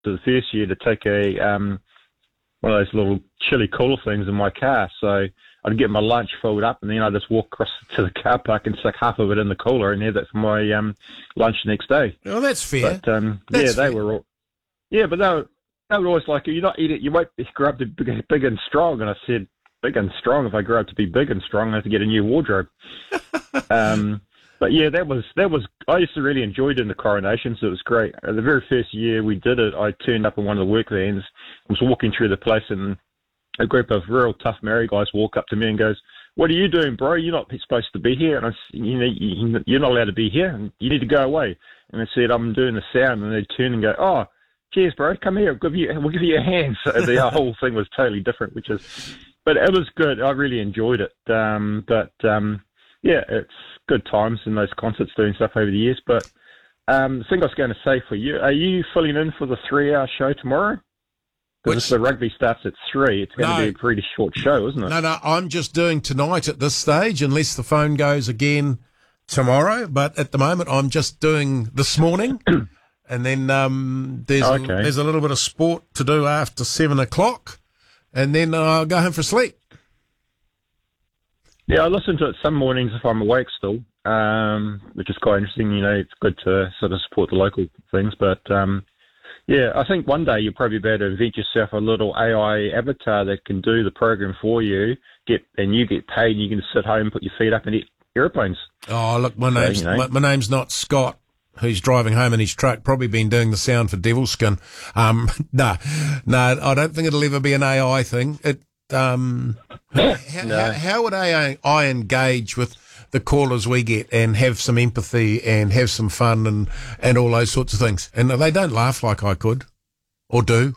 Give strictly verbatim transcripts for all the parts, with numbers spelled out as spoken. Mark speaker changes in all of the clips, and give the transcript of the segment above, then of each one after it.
Speaker 1: the first year to take a um, one of those little chili cooler things in my car. So I'd get my lunch filled up, and then I'd just walk across to the car park and stick half of it in the cooler and have that for my um, lunch the next day.
Speaker 2: Oh, that's fair.
Speaker 1: But um,
Speaker 2: that's
Speaker 1: yeah, they
Speaker 2: fair.
Speaker 1: were all, yeah, but they were, they were always like, you're not eating, you won't grow up to be big, big and strong. And I said, big and strong. If I grow up to be big and strong, I have to get a new wardrobe. um, but yeah, that was that was. I used to really enjoy doing the coronations. It was great. Uh, the very first year we did it, I turned up in one of the work vans. I was walking through the place, and a group of real tough Maori guys walk up to me and goes, "What are you doing, bro? You're not supposed to be here." And I, s- you know, you- you're not allowed to be here, and you need to go away. And I said, "I'm doing the sound," and they turn and go, "Oh, cheers, bro. Come here. We'll give you, we'll give you a hand." So the whole thing was totally different, which is, but it was good. I really enjoyed it. Um, but um, yeah, it's good times in those concerts doing stuff over the years. But um, the thing I was going to say for you, are you filling in for the three-hour show tomorrow? Because
Speaker 2: Which-
Speaker 1: the rugby starts at three. It's going
Speaker 2: No.
Speaker 1: to be a pretty short show, isn't it?
Speaker 2: No, no, I'm just doing tonight at this stage, unless the phone goes again tomorrow. But at the moment, I'm just doing this morning. And then um, there's,
Speaker 1: Okay.
Speaker 2: a, there's a little bit of sport to do after seven o'clock. And then I'll go home for sleep.
Speaker 1: Yeah, I listen to it some mornings if I'm awake still, um, which is quite interesting. You know, it's good to sort of support the local things. But, um, yeah, I think one day you'll probably be able to invent yourself a little A I avatar that can do the program for you, get and you get paid, and you can sit home, put your feet up and eat airplanes.
Speaker 2: Oh, look, my
Speaker 1: So,
Speaker 2: name's,
Speaker 1: you know.
Speaker 2: my, my name's not Scott, who's driving home in his truck, probably been doing the sound for Devilskin. Um, no, no, I don't think it'll ever be an A I thing. It, um, how,
Speaker 1: No.
Speaker 2: how, how would A I engage with the callers we get and have some empathy and have some fun and, and all those sorts of things? And they don't laugh like I could or do.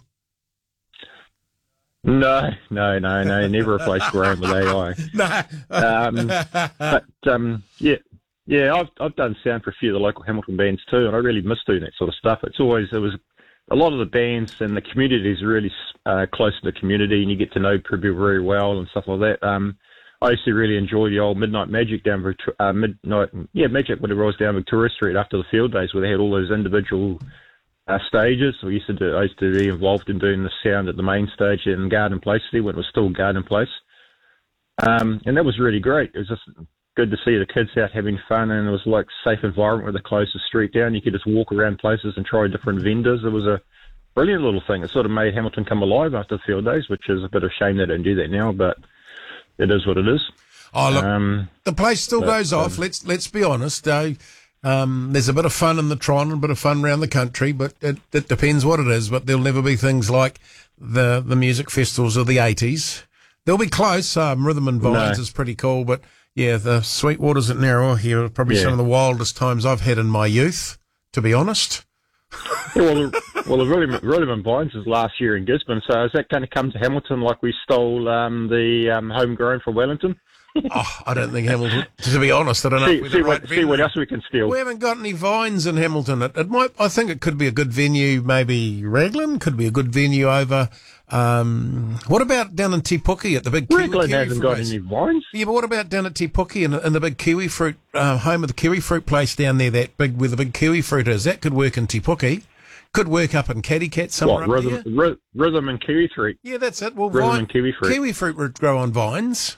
Speaker 1: No, no, no, no, never replace Graham with A I.
Speaker 2: No.
Speaker 1: Um, but um, yeah, yeah, I've I've done sound for a few of the local Hamilton bands too, and I really miss doing that sort of stuff. It's always it was a lot of the bands and the community is really uh, close to the community, and you get to know people very well and stuff like that. Um, I used to really enjoy the old Midnight Magic down Vict- uh, midnight, yeah, Magic whatever it was down Victoria Street after the field days, where they had all those individual uh, stages. We used to do, I used to be involved in doing the sound at the main stage in Garden Place there when it was still Garden Place. Um, and that was really great. It was just good to see the kids out having fun, and it was like safe environment with the closest street down. You could just walk around places and try different vendors. It was a brilliant little thing. It sort of made Hamilton come alive after the field days, which is a bit of a shame they don't do that now, but it is what it is.
Speaker 2: Oh, look,
Speaker 1: Um,
Speaker 2: the place still
Speaker 1: but,
Speaker 2: goes off.
Speaker 1: um,
Speaker 2: Let's let's be honest. Uh, um, there's a bit of fun in the Tron and a bit of fun around the country, but it, it depends what it is. But there'll never be things like the the music festivals of the eighties. They'll be close. Um, Rhythm and Vines
Speaker 1: No.
Speaker 2: is pretty cool, but yeah, the Sweetwaters at Narrow here are probably
Speaker 1: Yeah.
Speaker 2: some of the wildest times I've had in my youth, to be honest.
Speaker 1: yeah, well, the, well, the Rhythm, Rhythm and Vines is last year in Gisborne, so is that going to come to Hamilton like we stole um, the um, homegrown from Wellington?
Speaker 2: Oh, I don't think Hamilton. To be honest, I don't know.
Speaker 1: See,
Speaker 2: if we're
Speaker 1: see,
Speaker 2: the right
Speaker 1: what, see what
Speaker 2: venue.
Speaker 1: else we can steal.
Speaker 2: We haven't got any vines in Hamilton. It, it might. I think it could be a good venue. Maybe Raglan could be a good venue over. Um, what about down in Te Puke at the big Kiwi,
Speaker 1: Raglan
Speaker 2: kiwi
Speaker 1: hasn't
Speaker 2: fruit
Speaker 1: got
Speaker 2: place?
Speaker 1: any vines.
Speaker 2: Yeah, but what about down at Te Puke in, in the big kiwi fruit uh, home of the kiwi fruit place down there? That big where the big kiwi fruit is. That could work in Te Puke. Could work up in Caddycat somewhere
Speaker 1: What,
Speaker 2: up
Speaker 1: rhythm,
Speaker 2: there.
Speaker 1: ry- rhythm and kiwi fruit?
Speaker 2: Yeah, that's it. Well,
Speaker 1: Rhythm
Speaker 2: vine,
Speaker 1: and kiwi fruit.
Speaker 2: kiwi fruit would grow on vines.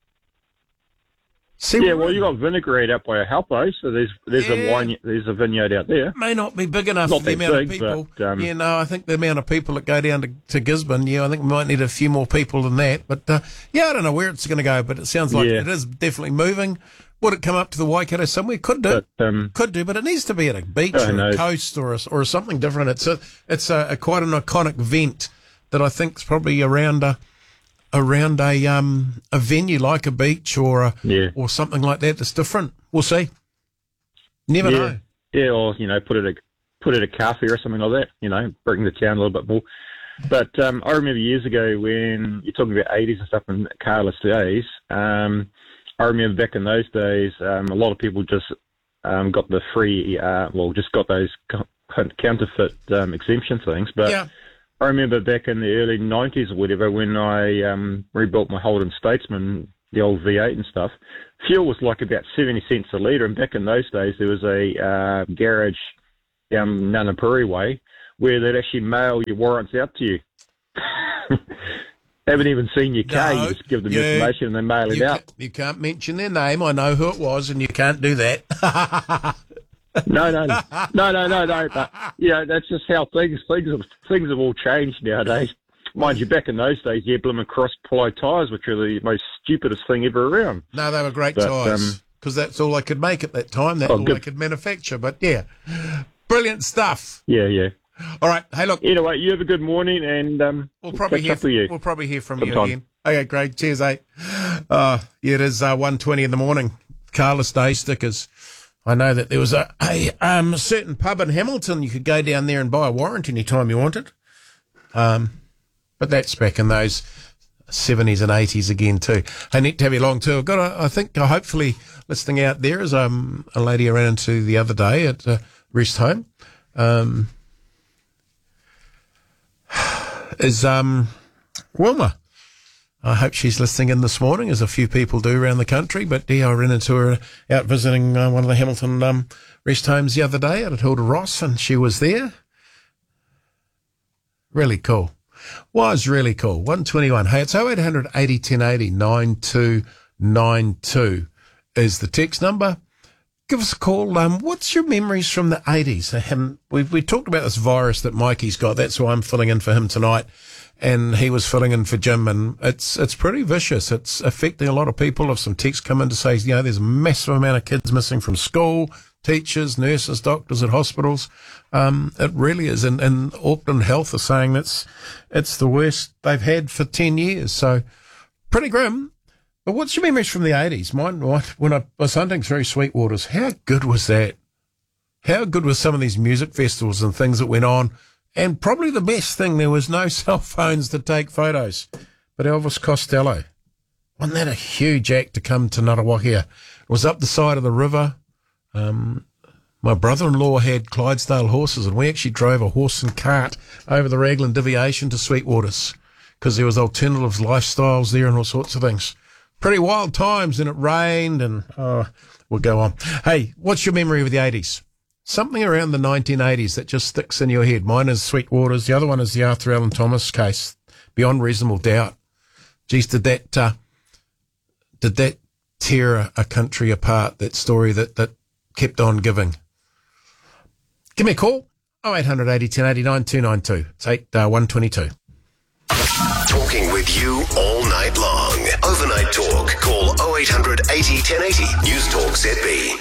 Speaker 2: See
Speaker 1: Yeah,
Speaker 2: what
Speaker 1: well,
Speaker 2: I
Speaker 1: you got Vinaigrette up by Halpo, so there's there's
Speaker 2: Yeah.
Speaker 1: a wine, there's a vineyard out there.
Speaker 2: may not be big enough
Speaker 1: Not
Speaker 2: for the
Speaker 1: that
Speaker 2: amount of
Speaker 1: big,
Speaker 2: people.
Speaker 1: but, um,
Speaker 2: yeah, no, I think the amount of people that go down to, to Gisborne, yeah, I think we might need a few more people than that. But, uh, yeah, I don't know where it's going to go, but it sounds like
Speaker 1: Yeah.
Speaker 2: it is definitely moving. Would it come up to the Waikato somewhere? Could do.
Speaker 1: But um,
Speaker 2: Could do, but it needs to be at a beach
Speaker 1: Who
Speaker 2: or a
Speaker 1: knows?
Speaker 2: coast or a, or something different. It's a, it's a, a quite an iconic vent that I think is probably around a, around a, um, a venue like a beach or a,
Speaker 1: Yeah.
Speaker 2: or something like that that's different. We'll see. Never
Speaker 1: yeah,
Speaker 2: know.
Speaker 1: yeah, or you know, put it at put it at a cafe or something like that. You know, bring the town a little bit more. But um, I remember years ago when you're talking about eighties and stuff and carless days. Um, I remember back in those days, um, a lot of people just um, got the free, uh, well, just got those co- counterfeit um, exemption things. But
Speaker 2: Yeah.
Speaker 1: I remember back in the early nineties or whatever, when I um, rebuilt my Holden Statesman, the old V eight and stuff, fuel was like about seventy cents a litre. And back in those days, there was a uh, garage down Nanapuri Way where they'd actually mail your warrants out to you. Haven't even seen your car.
Speaker 2: No,
Speaker 1: You just give them
Speaker 2: you-
Speaker 1: information and they mail it
Speaker 2: You,
Speaker 1: out.
Speaker 2: ca- you can't mention their name. I know who it was, and you can't do that.
Speaker 1: No, no, no, no, no, no, no. But you know, that's just how things things have things have all changed nowadays. Mind you, back in those days, yeah, blooming cross ply tyres, which are the most stupidest thing ever around.
Speaker 2: No, they were great
Speaker 1: But,
Speaker 2: tyres
Speaker 1: um,
Speaker 2: because that's all they could make at that time. That's
Speaker 1: Oh,
Speaker 2: all
Speaker 1: good.
Speaker 2: they could manufacture. But yeah, brilliant stuff.
Speaker 1: Yeah, yeah.
Speaker 2: All right, hey, look,
Speaker 1: Anyway, you have a good morning, and um,
Speaker 2: we'll probably
Speaker 1: catch
Speaker 2: hear
Speaker 1: up with you.
Speaker 2: we'll probably hear from
Speaker 1: sometime.
Speaker 2: you again. Okay, great. Cheers, eh? Uh, yeah, it is uh, one twenty in the morning. Carless Day stickers. I know that there was a, a um, certain pub in Hamilton you could go down there and buy a warrant anytime you wanted. Um, but that's back in those seventies and eighties again too. Hey, neat to have you along too. I've got, a, I think, uh, hopefully listening out there is um, a lady I ran into the other day at uh, Rest Home. Um, is um, Wilma. I hope she's listening in this morning, as a few people do around the country. But yeah, I ran into her out visiting uh, one of the Hamilton um, rest homes the other day out at Hilda Ross, and she was there. Really cool. Was really cool. one twenty-one. Hey, it's oh eight hundred eighty ten eighty nine two nine two is the text number. Give us a call. Um, what's your memories from the eighties? I haven't, we've, we talked about this virus that Mikey's got. That's why I'm filling in for him tonight. And he was filling in for Jim, and it's it's pretty vicious. It's affecting a lot of people. If some texts come in to say, you know, there's a massive amount of kids missing from school, teachers, nurses, doctors at hospitals. Um, it really is. And, and Auckland Health are saying that's it's the worst they've had for ten years. So pretty grim. But what's your memories from the eighties? Mine, when I was hunting through Sweetwaters, how good was that? How good was some of these music festivals and things that went on? And probably the best thing, there was no cell phones to take photos. But Elvis Costello, wasn't that a huge act to come to Ngaruawahia? It was up the side of the river. Um, my brother-in-law had Clydesdale horses, and we actually drove a horse and cart over the Raglan Deviation to Sweetwaters because there was alternative lifestyles there and all sorts of things. Pretty wild times, and it rained, and oh, we'll go on. Hey, what's your memory of the eighties? Something around the nineteen eighties that just sticks in your head. Mine is Sweetwaters. The other one is the Arthur Allen Thomas case. Beyond reasonable doubt. Geez, did that uh, did that tear a, a country apart? That story that that kept on giving. Give me a call. Oh eight hundred eighty ten eighty nine two nine two. It's eight uh, one twenty two.
Speaker 3: Talking with you all night long. Overnight talk. Call oh eight hundred eighty ten eighty. News Talk Z B.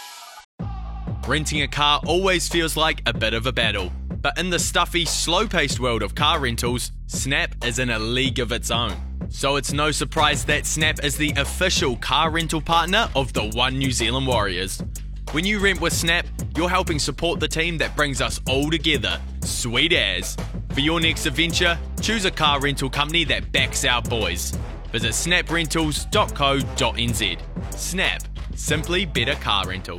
Speaker 4: Renting a car always feels like a bit of a battle, but in the stuffy, slow-paced world of car rentals, Snap is in a league of its own. So it's no surprise that Snap is the official car rental partner of the One New Zealand Warriors. When you rent with Snap, you're helping support the team that brings us all together. Sweet as. For your next adventure, choose a car rental company that backs our boys. Visit snap rentals dot co dot n z. Snap. Simply better car rental.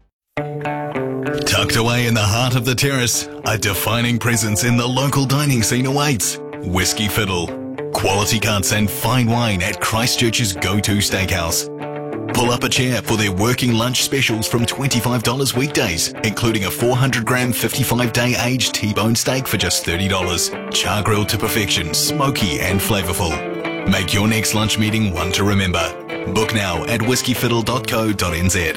Speaker 5: Tucked away in the heart of the terrace, a defining presence in the local dining scene awaits. Whiskey Fiddle. Quality cuts and fine wine at Christchurch's go-to steakhouse. Pull up a chair for their working lunch specials from twenty-five dollars weekdays, including a four hundred gram fifty-five day aged T-bone steak for just thirty dollars. Char grilled to perfection, smoky and flavourful. Make your next lunch meeting one to remember. Book now at whiskey fiddle dot co dot n z.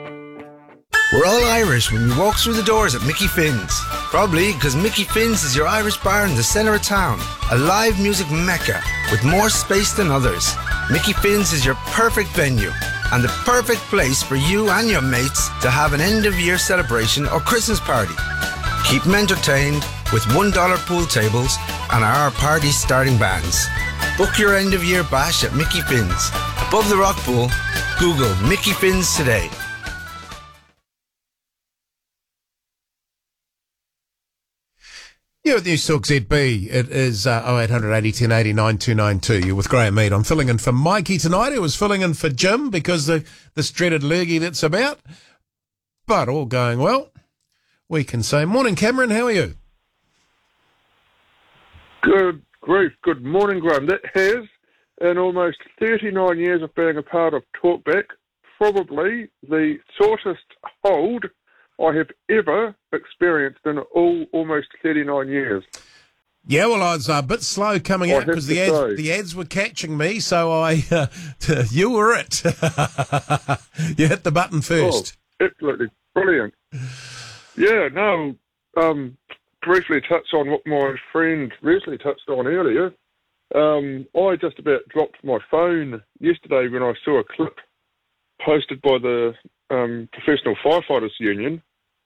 Speaker 6: We're all Irish when we walk through the doors at Mickey Finn's. Probably because Mickey Finn's is your Irish bar in the centre of town. A live music mecca with more space than others. Mickey Finn's is your perfect venue and the perfect place for you and your mates to have an end-of-year celebration or Christmas party. Keep them entertained with one dollar pool tables and our party starting bands. Book your end-of-year bash at Mickey Finn's. Above the rock pool, Google Mickey Finn's today.
Speaker 2: Yeah, with News Talk Z B, it is uh, oh eight hundred eighty ten eighty nine two nine two. You're with Graham Mead. I'm filling in for Mikey tonight. I was filling in for Jim because of this dreaded lurgy that's about. But all going well, we can say, morning, Cameron, how are you?
Speaker 7: Good grief. Good morning, Graham. That has, in almost thirty-nine years of being a part of Talkback, probably the shortest hold I have ever experienced in all almost thirty-nine years.
Speaker 2: Yeah, well, I was a bit slow coming
Speaker 7: I
Speaker 2: out
Speaker 7: have
Speaker 2: because the
Speaker 7: to
Speaker 2: ads,
Speaker 7: say.
Speaker 2: the ads were catching me, so I, uh, you were it. You hit the button first.
Speaker 7: Oh, absolutely brilliant. Yeah, no, um, briefly touch on what my friend Leslie touched on earlier. Um, I just about dropped my phone yesterday when I saw a clip posted by the um, Professional Firefighters Union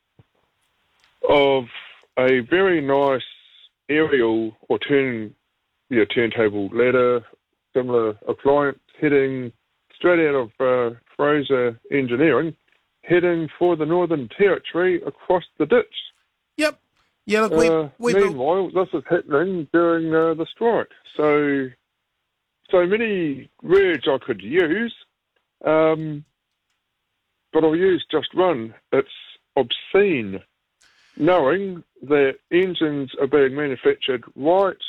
Speaker 7: of a very nice aerial or turn, yeah, turntable ladder, similar appliance, heading straight out of uh, Fraser Engineering, heading for the Northern Territory across the ditch.
Speaker 2: Yep. Yeah, look, we,
Speaker 7: Uh,
Speaker 2: we built-
Speaker 7: meanwhile, this is happening during uh, the strike. So, so many words I could use, um, but I'll use just one. It's obscene, knowing that engines are being manufactured right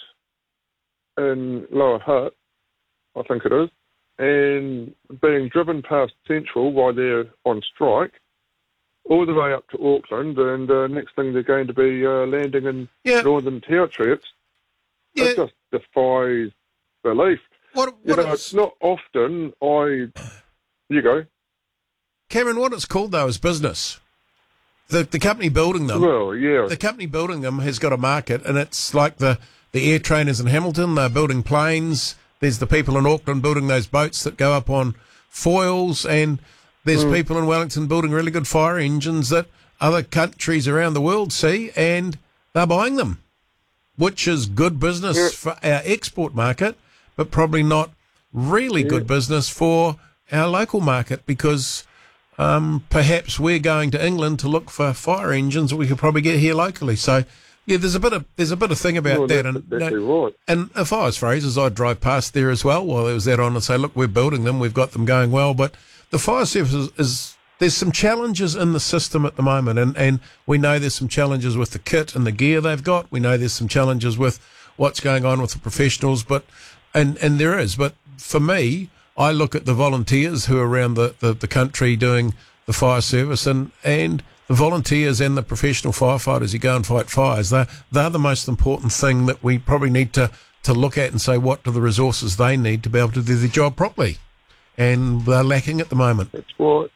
Speaker 7: in Lower Hutt, I think it is, and being driven past Central while they're on strike, all the way up to Auckland, and uh, next thing they're going to be uh, landing in
Speaker 2: Yeah.
Speaker 7: Northern Territory. It's,
Speaker 2: Yeah.
Speaker 7: It just defies belief.
Speaker 2: what,
Speaker 7: You
Speaker 2: what
Speaker 7: know,
Speaker 2: it's,
Speaker 7: it's not often I... You go.
Speaker 2: Cameron, what it's called, though, is business. The the company building them,
Speaker 7: Well, yeah.
Speaker 2: the company building them has got a market, and it's like the, the air trainers in Hamilton. They're building planes. There's the people in Auckland building those boats that go up on foils, and there's
Speaker 7: Mm.
Speaker 2: people in Wellington building really good fire engines that other countries around the world see, and they're buying them, which is good business
Speaker 7: Yeah.
Speaker 2: for our export market, but probably not really good business for our local market, because um, perhaps we're going to England to look for fire engines that we could probably get here locally. So, yeah, there's a bit of there's a bit of thing about
Speaker 7: Well,
Speaker 2: that.
Speaker 7: that's
Speaker 2: And,
Speaker 7: exactly
Speaker 2: no-
Speaker 7: right.
Speaker 2: and if I was Fraser's, I'd drive past there as well while there was that on and say, look, we're building them, we've got them going well. But the fire service is, is there's some challenges in the system at the moment, and, and we know there's some challenges with the kit and the gear they've got. We know there's some challenges with what's going on with the professionals, but and, and there is. But for me, I look at the volunteers who are around the, the, the country doing the fire service, and, and the volunteers and the professional firefighters who go and fight fires. They're, they're the most important thing that we probably need to, to look at and say, what are the resources they need to be able to do their job properly? And they're lacking at the moment.
Speaker 7: That's right.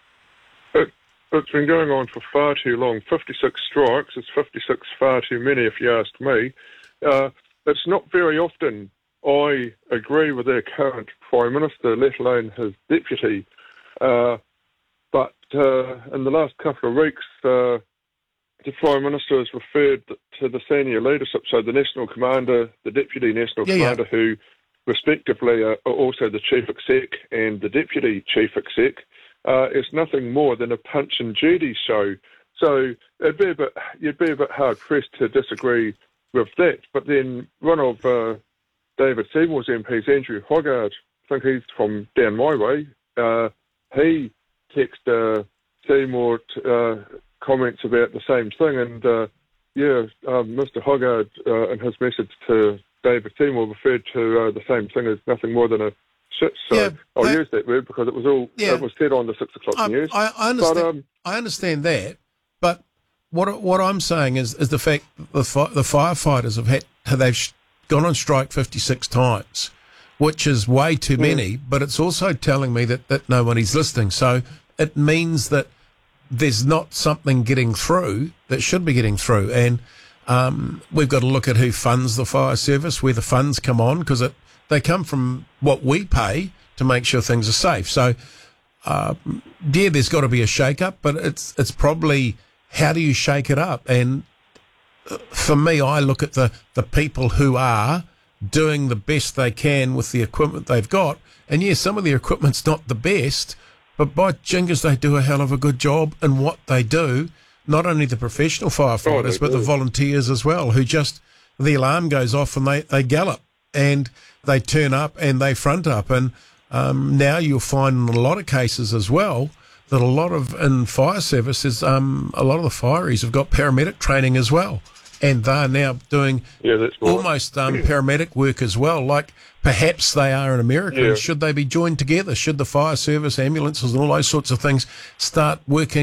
Speaker 7: It, it's been going on for far too long. fifty-six strikes is fifty-six far too many, if you ask me. Uh, it's not very often I agree with our current Prime Minister, let alone his deputy. Uh, but uh, in the last couple of weeks, uh, the Prime Minister has referred to the senior leadership, so the National Commander, the Deputy National
Speaker 2: Yeah, yeah.
Speaker 7: Commander, who respectively are are also the Chief Exec and the Deputy Chief Exec, uh, is nothing more than a punch and judy show. So it'd be a bit, you'd be a bit hard pressed to disagree with that. But then one of uh, David Seymour's M Ps, Andrew Hoggard, I think he's from down my way, uh, he texted uh, Seymour t- uh, comments about the same thing, and uh, yeah, um, Mister Hoggard uh, in his message to David Seymour referred to uh, the same thing as nothing more than a shit show.
Speaker 2: Yeah,
Speaker 7: I'll
Speaker 2: I-
Speaker 7: use that word because it was all
Speaker 2: Yeah.
Speaker 7: it was said on the six o'clock
Speaker 2: I,
Speaker 7: news.
Speaker 2: I, I understand.
Speaker 7: But, um,
Speaker 2: I understand that, but what what I'm saying is is the fact that the fi- the firefighters have had they've sh- gone on strike fifty-six times, which is way too many. But it's also telling me that that nobody's listening. So it means that there's not something getting through that should be getting through, and um, we've got to look at who funds the fire service, where the funds come on, because it they come from what we pay to make sure things are safe. So. Uh, yeah, there's got to be a shake-up, but it's it's probably how do you shake it up? And uh, for me, I look at the, the people who are doing the best they can with the equipment they've got. And yes, some of the equipment's not the best, but by jingers, they do a hell of a good job in what they do. Not only the professional firefighters,
Speaker 7: Oh, they
Speaker 2: but the
Speaker 7: do.
Speaker 2: volunteers as well, who just, the alarm goes off and they, they gallop and they turn up and they front up. And Um, now you'll find in a lot of cases as well that a lot of in fire services, um, a lot of the fireys have got paramedic training as well, and they're now doing
Speaker 7: yeah, that's right.
Speaker 2: almost um, paramedic work as well, like perhaps they are in America.
Speaker 7: Yeah.
Speaker 2: And should they be joined together? Should the fire service, ambulances, and all those sorts of things start working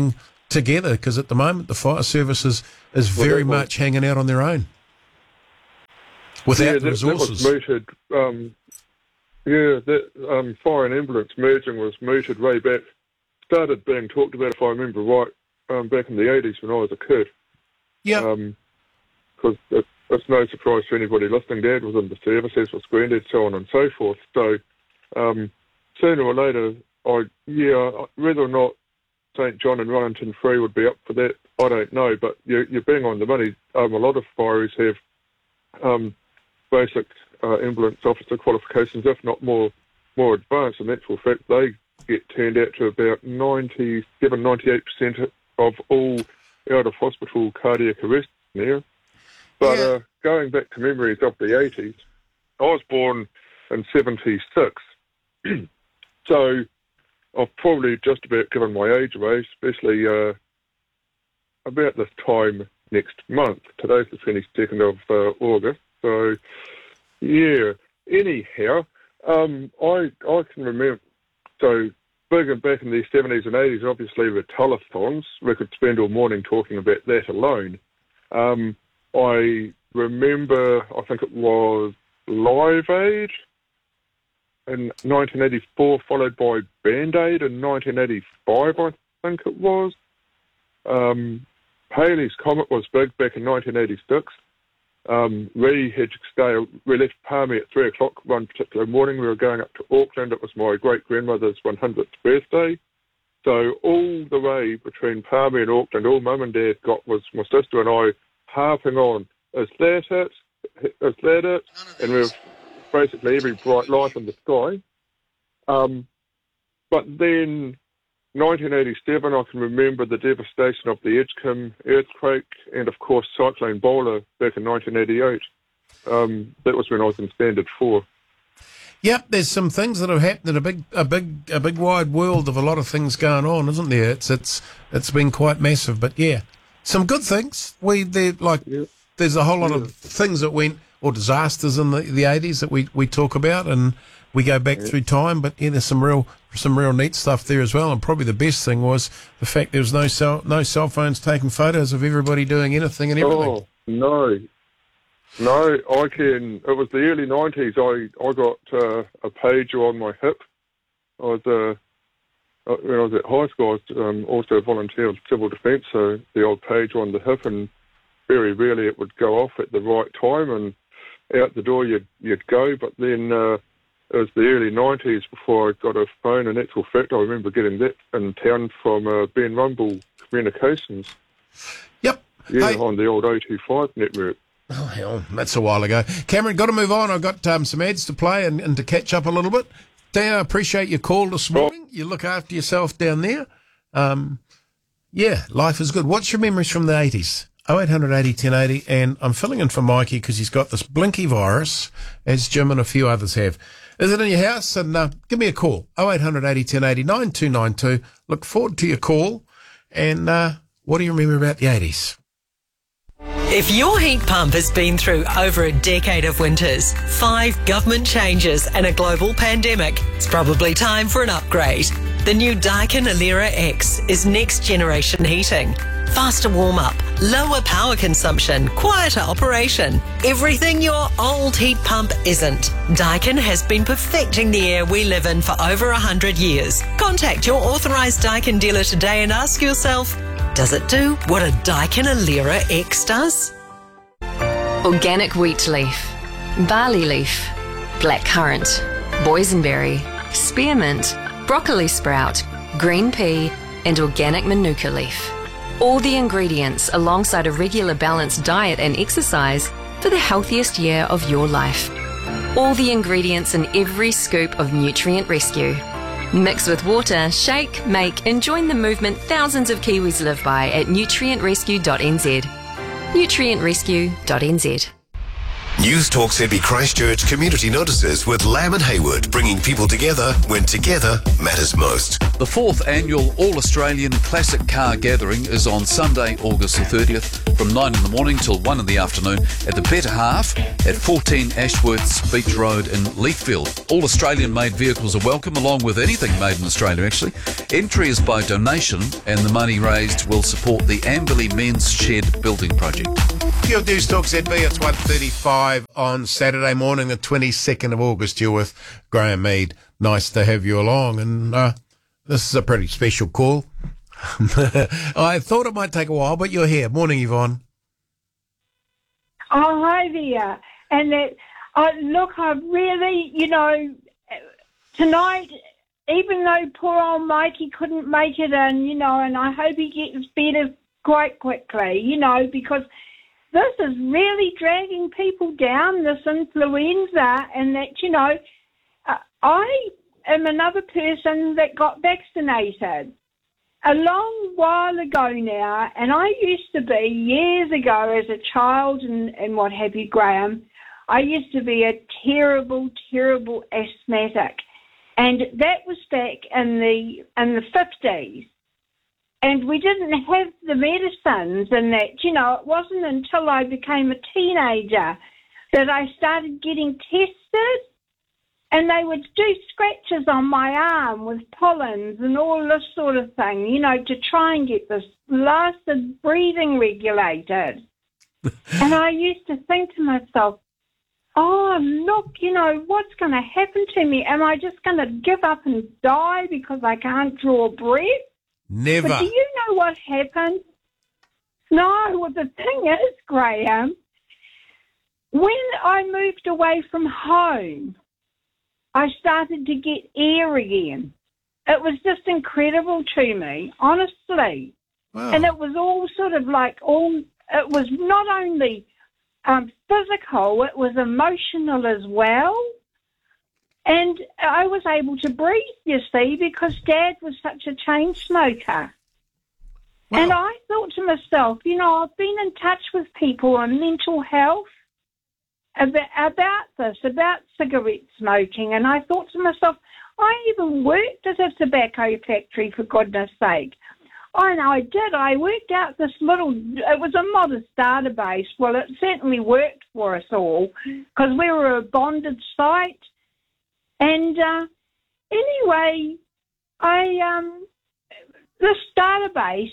Speaker 2: together, because at the moment the fire service is, is very
Speaker 7: well,
Speaker 2: much hanging out on their own without
Speaker 7: yeah,
Speaker 2: the
Speaker 7: that,
Speaker 2: resources.
Speaker 7: That was mooted. Um, yeah, that um, fire and ambulance merging was mooted way back. Started being talked about, if I remember right, um, back in the eighties when I was a kid.
Speaker 2: Yeah.
Speaker 7: Because um, it, it's no surprise to anybody listening. Dad was in the service, as was Granddad, so on and so forth. So um, sooner or later, I yeah, whether or not Saint John and Wellington Free would be up for that, I don't know. But you're, you're being on the money. Um, a lot of fireys have um, basic uh, ambulance officer qualifications, if not more more advanced. In actual fact, they get turned out to about ninety-seven, ninety-eight percent of all out-of-hospital cardiac arrests now. But
Speaker 2: yeah.
Speaker 7: uh, going back to memories of the eighties, I was born in seventy-six. So I've probably just about given my age away, especially uh, about this time next month. Today's the twenty-second of uh, August. So, yeah. Anyhow, um, I I can remember, so big and back in the seventies and eighties, obviously the telethons. We could spend all morning talking about that alone. Um, I remember, I think it was Live Aid in nineteen eighty-four, followed by Band-Aid in nineteen eighty-five, I think it was. Um, Halley's Comet was big back in nineteen eighty-six. Um, we had to stay, we left Palmy at three o'clock one particular morning. We were going up to Auckland. It was my great-grandmother's one hundredth birthday. So all the way between Palmy and Auckland, all Mum and Dad got was my sister and I harping on, is that it? Is that it? And we were basically every bright light in the sky. Um, but then nineteen eighty-seven, I can remember the devastation of the Edgecombe earthquake and, of course, Cyclone Bowler back in nineteen eighty-eight. Um, that was when I was in Standard four.
Speaker 2: Yep, there's some things that have happened in a big, a big, a big wide world of a lot of things going on, isn't there? It's it's it's been quite massive, but yeah, some good things. We there like
Speaker 7: Yeah.
Speaker 2: there's a whole lot
Speaker 7: Yeah.
Speaker 2: of things that went or disasters in the the eighties that we, we talk about, and we go back
Speaker 7: Yeah.
Speaker 2: through time. But yeah, there's some real some real neat stuff there as well. And probably the best thing was the fact there was no cell no cell phones taking photos of everybody doing anything and everything.
Speaker 7: Oh, no. No, I can. It was the early nineties. I, I got uh, a pager on my hip. I was, uh, uh, when I was at high school, I was um, also a volunteer of civil defence, so the old pager on the hip, and very rarely it would go off at the right time, and out the door you'd, you'd go. But then uh, it was the early nineties before I got a phone. In actual fact, I remember getting that in town from uh, Ben Rumble Communications.
Speaker 2: Yep.
Speaker 7: Yeah,
Speaker 2: Hey.
Speaker 7: on the old O two five network.
Speaker 2: Oh, hell, that's a while ago. Cameron, got to move on. I've got um, some ads to play and, and to catch up a little bit. Dan, I appreciate your call this morning. You look after yourself down there. Um, yeah, life is good. What's your memories from the eighties? oh eight hundred eighty ten eighty, and I'm filling in for Mikey because he's got this blinky virus, as Jim and a few others have. Is it in your house? And uh, give me a call, oh eight hundred eighty ten eighty, nine two nine two. Look forward to your call. And uh, what do you remember about the eighties?
Speaker 8: If your heat pump has been through over a decade of winters, five government changes and a global pandemic, it's probably time for an upgrade. The new Daikin Alera X is next generation heating. Faster warm-up, lower power consumption, quieter operation. Everything your old heat pump isn't. Daikin has been perfecting the air we live in for over one hundred years. Contact your authorised Daikin dealer today and ask yourself, does it do what a Daikin Alera X does?
Speaker 9: Organic wheat leaf, barley leaf, blackcurrant, boysenberry, spearmint, broccoli sprout, green pea, and organic manuka leaf. All the ingredients alongside a regular balanced diet and exercise for the healthiest year of your life. All the ingredients in every scoop of Nutrient Rescue. Mix with water, shake, make, and join the movement thousands of Kiwis live by at nutrient rescue dot n z. nutrient rescue dot n z.
Speaker 3: News Talk Sydney Christchurch community notices with Lamb and Haywood, bringing people together when together matters most.
Speaker 10: The fourth annual All-Australian Classic Car Gathering is on Sunday, August the thirtieth, from nine in the morning till one in the afternoon at the Better Half at fourteen Ashworths Beach Road in Leithfield. All Australian-made vehicles are welcome, along with anything made in Australia, actually. Entry is by donation, and the money raised will support the Amberley Men's Shed building project.
Speaker 2: Your News Talk Z B, it's one thirty-five on Saturday morning, the twenty-second of August. You're with Graham Mead. Nice to have you along, and uh, this is a pretty special call. I thought it might take a while, but you're here. Morning, Yvonne.
Speaker 11: Oh, hi there. And that, uh, look, I really, you know, tonight, even though poor old Mikey couldn't make it in, you know, and I hope he gets better quite quickly, you know, because this is really dragging people down, this influenza, and that, you know, uh, I am another person that got vaccinated a long while ago now, and I used to be, years ago as a child and, and what have you, Graham, I used to be a terrible, terrible asthmatic, and that was back in the in the fifties. And we didn't have the medicines and that, you know, it wasn't until I became a teenager that I started getting tested, and they would do scratches on my arm with pollens and all this sort of thing, you know, to try and get this blasted breathing regulated. And I used to think to myself, oh, look, you know, what's going to happen to me? Am I just going to give up and die because I can't draw breath?
Speaker 2: Never.
Speaker 11: But do you know what happened? No, well, the thing is, Graham, when I moved away from home, I started to get air again. It was just incredible to me, honestly.
Speaker 2: Wow.
Speaker 11: And it was all sort of like all, it was not only um, physical, it was emotional as well. And I was able to breathe, you see, because Dad was such a chain smoker. Wow. And I thought to myself, you know, I've been in touch with people on mental health about, about this, about cigarette smoking, and I thought to myself, I even worked at a tobacco factory, for goodness sake. Oh, and I did. I worked out this little, it was a modest database. Well, it certainly worked for us all because we were a bonded site. And uh, anyway, I um, this database,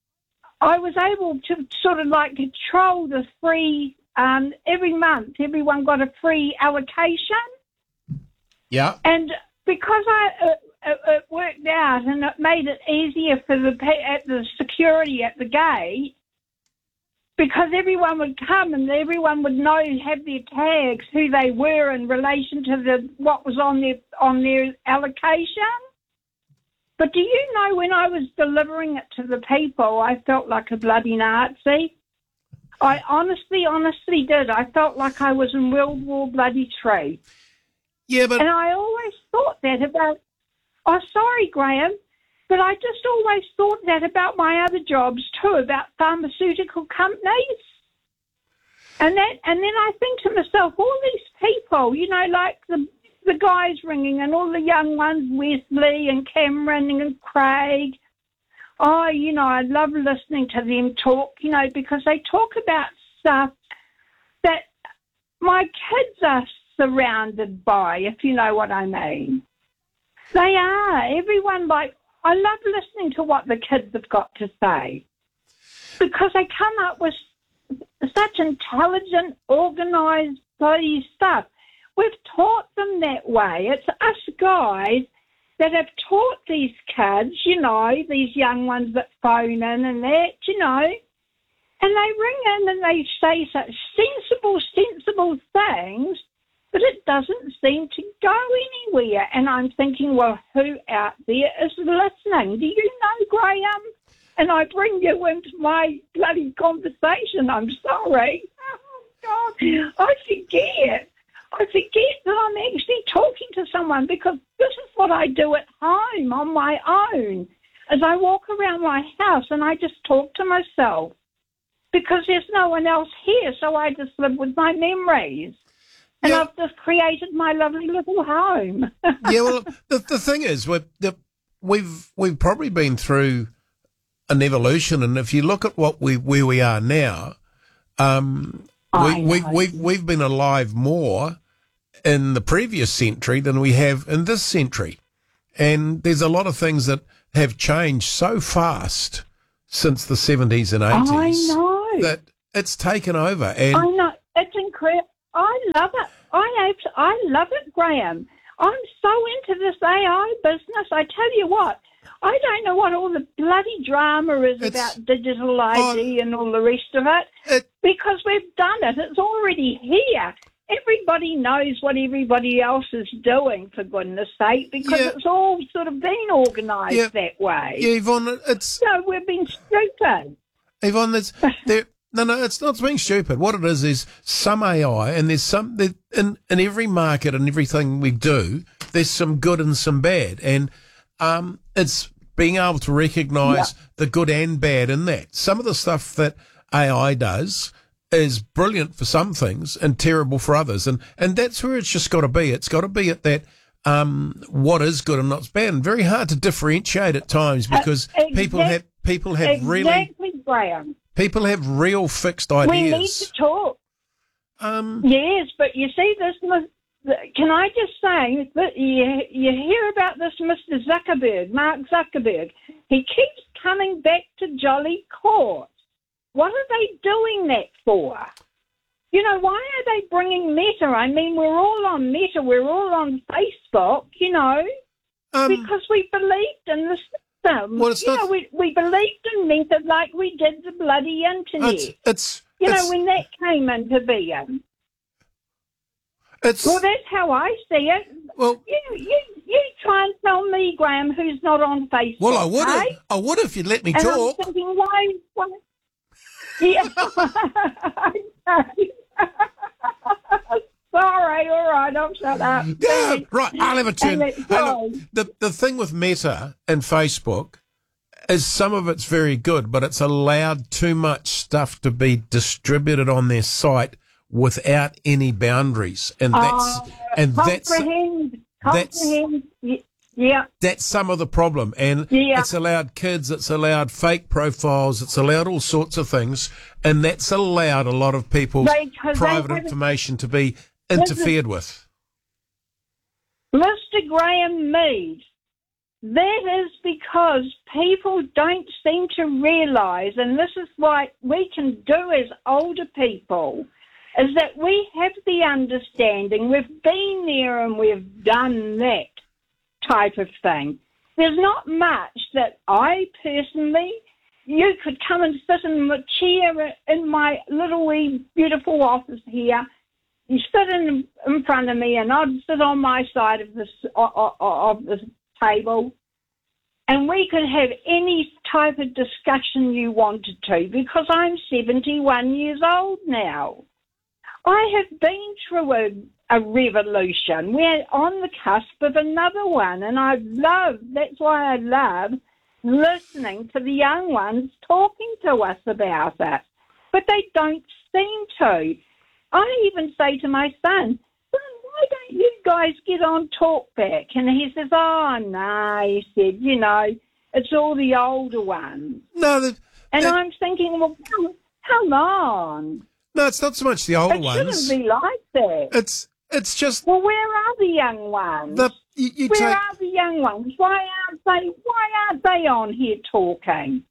Speaker 11: I was able to sort of like control the free, um, every month, everyone got a free allocation.
Speaker 2: Yeah.
Speaker 11: And because I it, it, it worked out and it made it easier for the at the security at the gate, because everyone would come and everyone would know, have their tags, who they were in relation to the what was on their on their allocation. But do you know, when I was delivering it to the people, I felt like a bloody Nazi. I honestly, honestly did. I felt like I was in World War Bloody Three.
Speaker 2: Yeah, but
Speaker 11: and I always thought that about. Oh, sorry, Graham. But I just always thought that about my other jobs too, about pharmaceutical companies. And that, and then I think to myself, all these people, you know, like the the guys ringing and all the young ones, Wesley and Cameron and Craig. Oh, you know, I love listening to them talk, you know, because they talk about stuff that my kids are surrounded by, if you know what I mean. They are. Everyone, like, I love listening to what the kids have got to say because they come up with such intelligent, organised bloody stuff. We've taught them that way. It's us guys that have taught these kids, you know, these young ones that phone in and that, you know, and they ring in and they say such sensible, sensible things, but it doesn't seem to go anywhere. And I'm thinking, well, who out there is listening? Do you know, Graham? And I bring you into my bloody conversation. I'm sorry. Oh, God, I forget. I forget that I'm actually talking to someone because this is what I do at home on my own as I walk around my house and I just talk to myself. because there's no one else here, so I just live with my memories. And
Speaker 2: Yeah.
Speaker 11: I've just created my lovely little home.
Speaker 2: Yeah, well, the the thing is, we're, the, we've we've probably been through an evolution, and if you look at what we where we are now, um,
Speaker 11: I
Speaker 2: we, we've
Speaker 11: know.
Speaker 2: we've we've been alive more in the previous century than we have in this century, and there's a lot of things that have changed so fast since the seventies and eighties
Speaker 11: I know.
Speaker 2: that it's taken over. And
Speaker 11: I know. It's incredible. I love it. I abs- I love it, Graham. I'm so into this A I business. I tell you what, I don't know what all the bloody drama is
Speaker 2: It's-
Speaker 11: about digital I D and all the rest of it,
Speaker 2: It-
Speaker 11: because we've done it. It's already here. Everybody knows what everybody else is doing, for goodness sake, because
Speaker 2: Yeah.
Speaker 11: it's all sort of been organised
Speaker 2: Yeah.
Speaker 11: that way.
Speaker 2: yeah, Yvonne, it's
Speaker 11: So we've been stupid.
Speaker 2: Yvonne, there's there. No, no, it's not being stupid. What it is is some A I, and there's some there, in in every market and everything we do. There's some good and some bad, and um, it's being able to recognise the good and bad in that. Some of the stuff that A I does is brilliant for some things and terrible for others, and and that's where it's just got to be. It's got to be at that. Um, what is good and what's bad, and very hard to differentiate at times because
Speaker 11: Uh,
Speaker 2: people
Speaker 11: exact-
Speaker 2: have people have really
Speaker 11: Exactly, Graham.
Speaker 2: people have real fixed
Speaker 11: We need
Speaker 2: ideas.
Speaker 11: to talk.
Speaker 2: Um,
Speaker 11: Yes, but you see, this. mis- Can I just say that you, you hear about this Mister Zuckerberg, Mark Zuckerberg? He keeps coming back to Jolly Court. What are they doing that for? You know, why are they bringing Meta? I mean, we're all on Meta. We're all on Facebook. You know,
Speaker 2: um,
Speaker 11: because we believed in the system.
Speaker 2: Well, it's
Speaker 11: you
Speaker 2: not-
Speaker 11: know, we we believed in Meta like we did the bloody internet.
Speaker 2: it's it's
Speaker 11: You know,
Speaker 2: it's,
Speaker 11: when that came into being.
Speaker 2: it's
Speaker 11: Well, that's how I see it.
Speaker 2: well,
Speaker 11: You, you, you try and tell me, Graham, who's not on Facebook.
Speaker 2: well, I would have,
Speaker 11: eh?
Speaker 2: I would if you'd let me
Speaker 11: And
Speaker 2: talk.
Speaker 11: I'm thinking, why? why? Yeah. Sorry, all right, I'll shut up.
Speaker 2: Yeah,
Speaker 11: Thanks.
Speaker 2: right. I'll have a turn.
Speaker 11: And let's
Speaker 2: Hey,
Speaker 11: go.
Speaker 2: look, the the thing with Meta and Facebook is some of it's very good, but it's allowed too much stuff to be distributed on their site without any boundaries, and that's
Speaker 11: Oh,
Speaker 2: and that's
Speaker 11: comprehend,
Speaker 2: that's-
Speaker 11: comprehend. Y- Yeah,
Speaker 2: that's some of the problem. And
Speaker 11: Yeah.
Speaker 2: it's allowed kids, it's allowed fake profiles, it's allowed all sorts of things, and that's allowed a lot of people's
Speaker 11: They- 'cause they
Speaker 2: private
Speaker 11: haven't-
Speaker 2: information to be interfered with.
Speaker 11: Mister Graham Mead, that is because people don't seem to realise, and this is what we can do as older people, is that we have the understanding, we've been there and we've done that type of thing. There's not much that I personally, you could come and sit in the chair in my little wee beautiful office here. You sit in in front of me, and I'd sit on my side of the of, of the table, and we could have any type of discussion you wanted to. Because I'm seventy-one years old now, I have been through a, a revolution. We're on the cusp of another one, and I love. That's why I love listening to the young ones talking to us about it. But they don't seem to. I even say to my son, son, why don't you guys get on Talkback? And he says, oh, no, he said, you know, it's all the older ones.
Speaker 2: No, the,
Speaker 11: And
Speaker 2: the-
Speaker 11: I'm thinking, well, come, come on.
Speaker 2: no, it's not so much the older
Speaker 11: It
Speaker 2: ones.
Speaker 11: shouldn't be like that.
Speaker 2: It's it's just
Speaker 11: Well, where are the young ones?
Speaker 2: the you, you
Speaker 11: where
Speaker 2: take
Speaker 11: are the young ones? Why aren't they, why aren't they on here talking?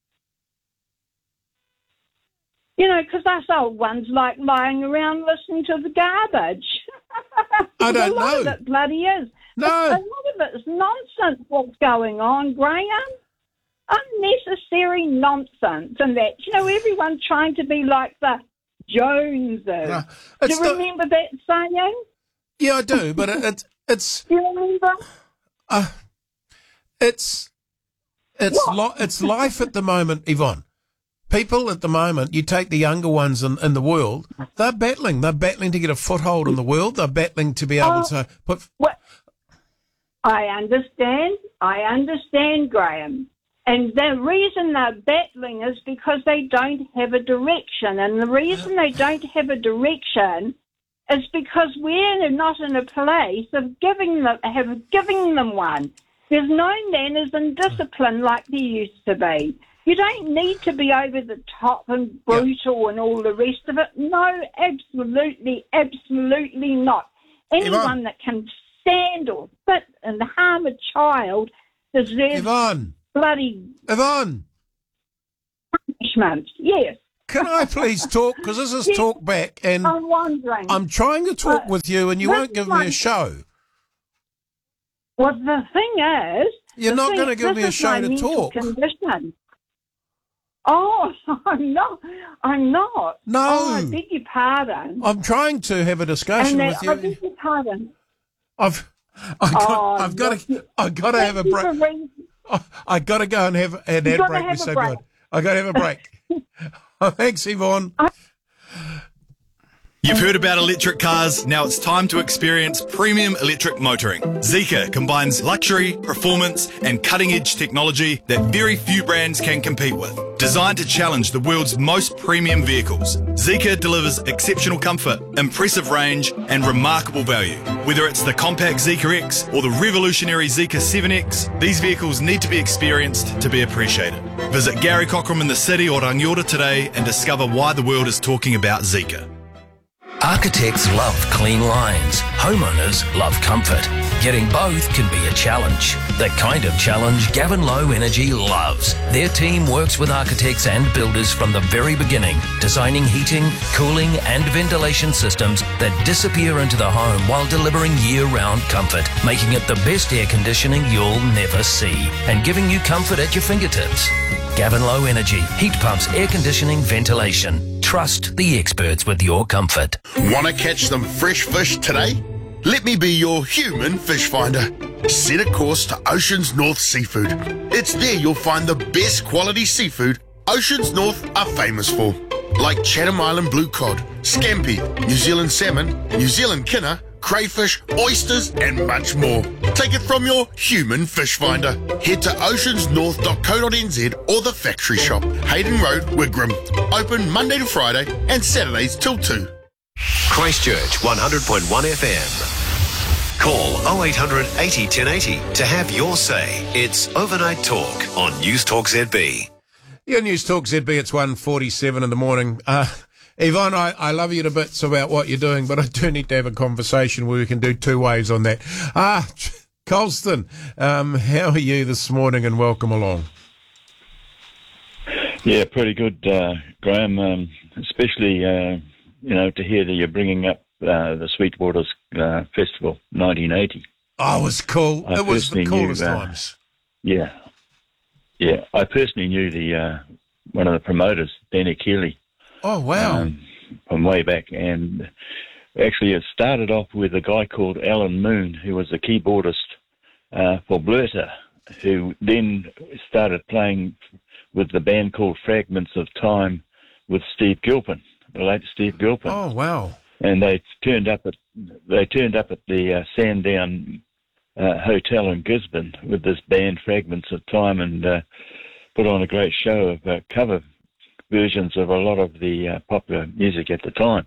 Speaker 11: You know, because us old ones like lying around listening to the garbage.
Speaker 2: I don't
Speaker 11: a lot
Speaker 2: know.
Speaker 11: of it bloody is.
Speaker 2: No.
Speaker 11: A lot of it's nonsense what's going on, Graham. Unnecessary nonsense and that. You know, everyone's trying to be like the Joneses.
Speaker 2: No,
Speaker 11: Do
Speaker 2: it's
Speaker 11: you
Speaker 2: not-
Speaker 11: remember that saying?
Speaker 2: yeah, I do, but it, it's it's
Speaker 11: Do you remember?
Speaker 2: uh, it's it's
Speaker 11: What?
Speaker 2: li- it's life at the moment, Yvonne. People at the moment, you take the younger ones in, in the world, they're battling. They're battling to get a foothold in the world. They're battling to be able
Speaker 11: Oh.
Speaker 2: to put.
Speaker 11: Well, I understand. I understand, Graham. And the reason they're battling is because they don't have a direction. And the reason they don't have a direction is because we're not in a place of giving them, have giving them one. There's no manners and discipline like there used to be. You don't need to be over the top and brutal and all the rest of it. No, absolutely, absolutely not. Anyone
Speaker 2: Yvonne.
Speaker 11: that can stand or spit and harm a child deserves
Speaker 2: Yvonne.
Speaker 11: bloody
Speaker 2: Yvonne.
Speaker 11: punishment. Yes.
Speaker 2: Can I please talk? Because this is
Speaker 11: Yes.
Speaker 2: talk back, and
Speaker 11: I'm wondering.
Speaker 2: I'm trying to talk
Speaker 11: Uh,
Speaker 2: with you, and you
Speaker 11: this
Speaker 2: won't give
Speaker 11: one-
Speaker 2: me a show.
Speaker 11: Well, the thing is...
Speaker 2: You're
Speaker 11: the
Speaker 2: not
Speaker 11: thing-
Speaker 2: going to give
Speaker 11: this
Speaker 2: me a
Speaker 11: is
Speaker 2: show
Speaker 11: my
Speaker 2: to
Speaker 11: mental
Speaker 2: talk.
Speaker 11: Condition. Oh, I'm not. I'm not.
Speaker 2: No.
Speaker 11: Oh, I beg your pardon.
Speaker 2: I'm trying to have a discussion
Speaker 11: and
Speaker 2: with
Speaker 11: that, I
Speaker 2: you.
Speaker 11: beg your pardon.
Speaker 2: I've, I've got,
Speaker 11: Oh,
Speaker 2: I've got to,
Speaker 11: look,
Speaker 2: I've got to have a
Speaker 11: thank you
Speaker 2: break.
Speaker 11: for reading-
Speaker 2: I got to go and have an
Speaker 11: You've
Speaker 2: ad
Speaker 11: gotta
Speaker 2: break.
Speaker 11: have
Speaker 2: We're
Speaker 11: a
Speaker 2: so
Speaker 11: break.
Speaker 2: good. I got to have a break. Oh, thanks, Yvonne.
Speaker 12: You've heard about electric cars, now it's time to experience premium electric motoring. Zeekr combines luxury, performance and cutting-edge technology that very few brands can compete with. Designed to challenge the world's most premium vehicles, Zeekr delivers exceptional comfort, impressive range and remarkable value. Whether it's the compact Zeekr X or the revolutionary Zeekr seven X, these vehicles need to be experienced to be appreciated. Visit Gary Cockram in the city or Rangiora today and discover why the world is talking about Zeekr.
Speaker 13: Architects love clean lines. Homeowners love comfort. Getting both can be a challenge. The kind of challenge Gavin Low Energy loves. Their team works with architects and builders from the very beginning, designing heating, cooling and ventilation systems that disappear into the home while delivering year-round comfort, making it the best air conditioning you'll never see and giving you comfort at your fingertips. Gavin Low Energy. Heat pumps, air conditioning, ventilation. Trust the experts with your comfort.
Speaker 14: Want to catch some fresh fish today? Let me be your human fish finder. Set a course to Oceans North Seafood. It's there you'll find the best quality seafood Oceans North are famous for. Like Chatham Island blue cod, scampi, New Zealand salmon, New Zealand kinner, crayfish, oysters and much more. Take it from your human fish finder. Head to oceans north dot co dot n z or the factory shop, Hayden Road, Wigram. Open Monday to Friday and Saturdays till two.
Speaker 3: Christchurch one hundred point one F M. Call oh eight hundred eighty ten eighty to have your say. It's Overnight Talk on News Talk Z B.
Speaker 2: Yeah, News Talk Z B, it's one forty-seven in the morning. Uh, Yvonne, I, I love you to bits about what you're doing, but I do need to have a conversation where we can do two ways on that. Ah, Colston, um, how are you this morning and welcome along?
Speaker 15: Yeah, pretty good, uh, Graham, um, especially, uh, you know, to hear that you're bringing up uh, the Sweetwaters uh, Festival nineteen eighty.
Speaker 2: Oh, it was cool.
Speaker 15: I
Speaker 2: it was the
Speaker 15: personally
Speaker 2: coolest
Speaker 15: knew, uh,
Speaker 2: times.
Speaker 15: Yeah. Yeah, I personally knew the uh, one of the promoters, Danny Keeley.
Speaker 2: Oh, wow.
Speaker 15: Um, from way back. And actually it started off with a guy called Alan Moon, who was a keyboardist uh, for Blurter, who then started playing with the band called Fragments of Time with Steve Gilpin, the late Steve Gilpin.
Speaker 2: Oh, wow.
Speaker 15: And they turned up at they turned up at the uh, Sandown uh, Hotel in Gisborne with this band Fragments of Time and uh, put on a great show of uh, cover versions of a lot of the uh, popular music at the time.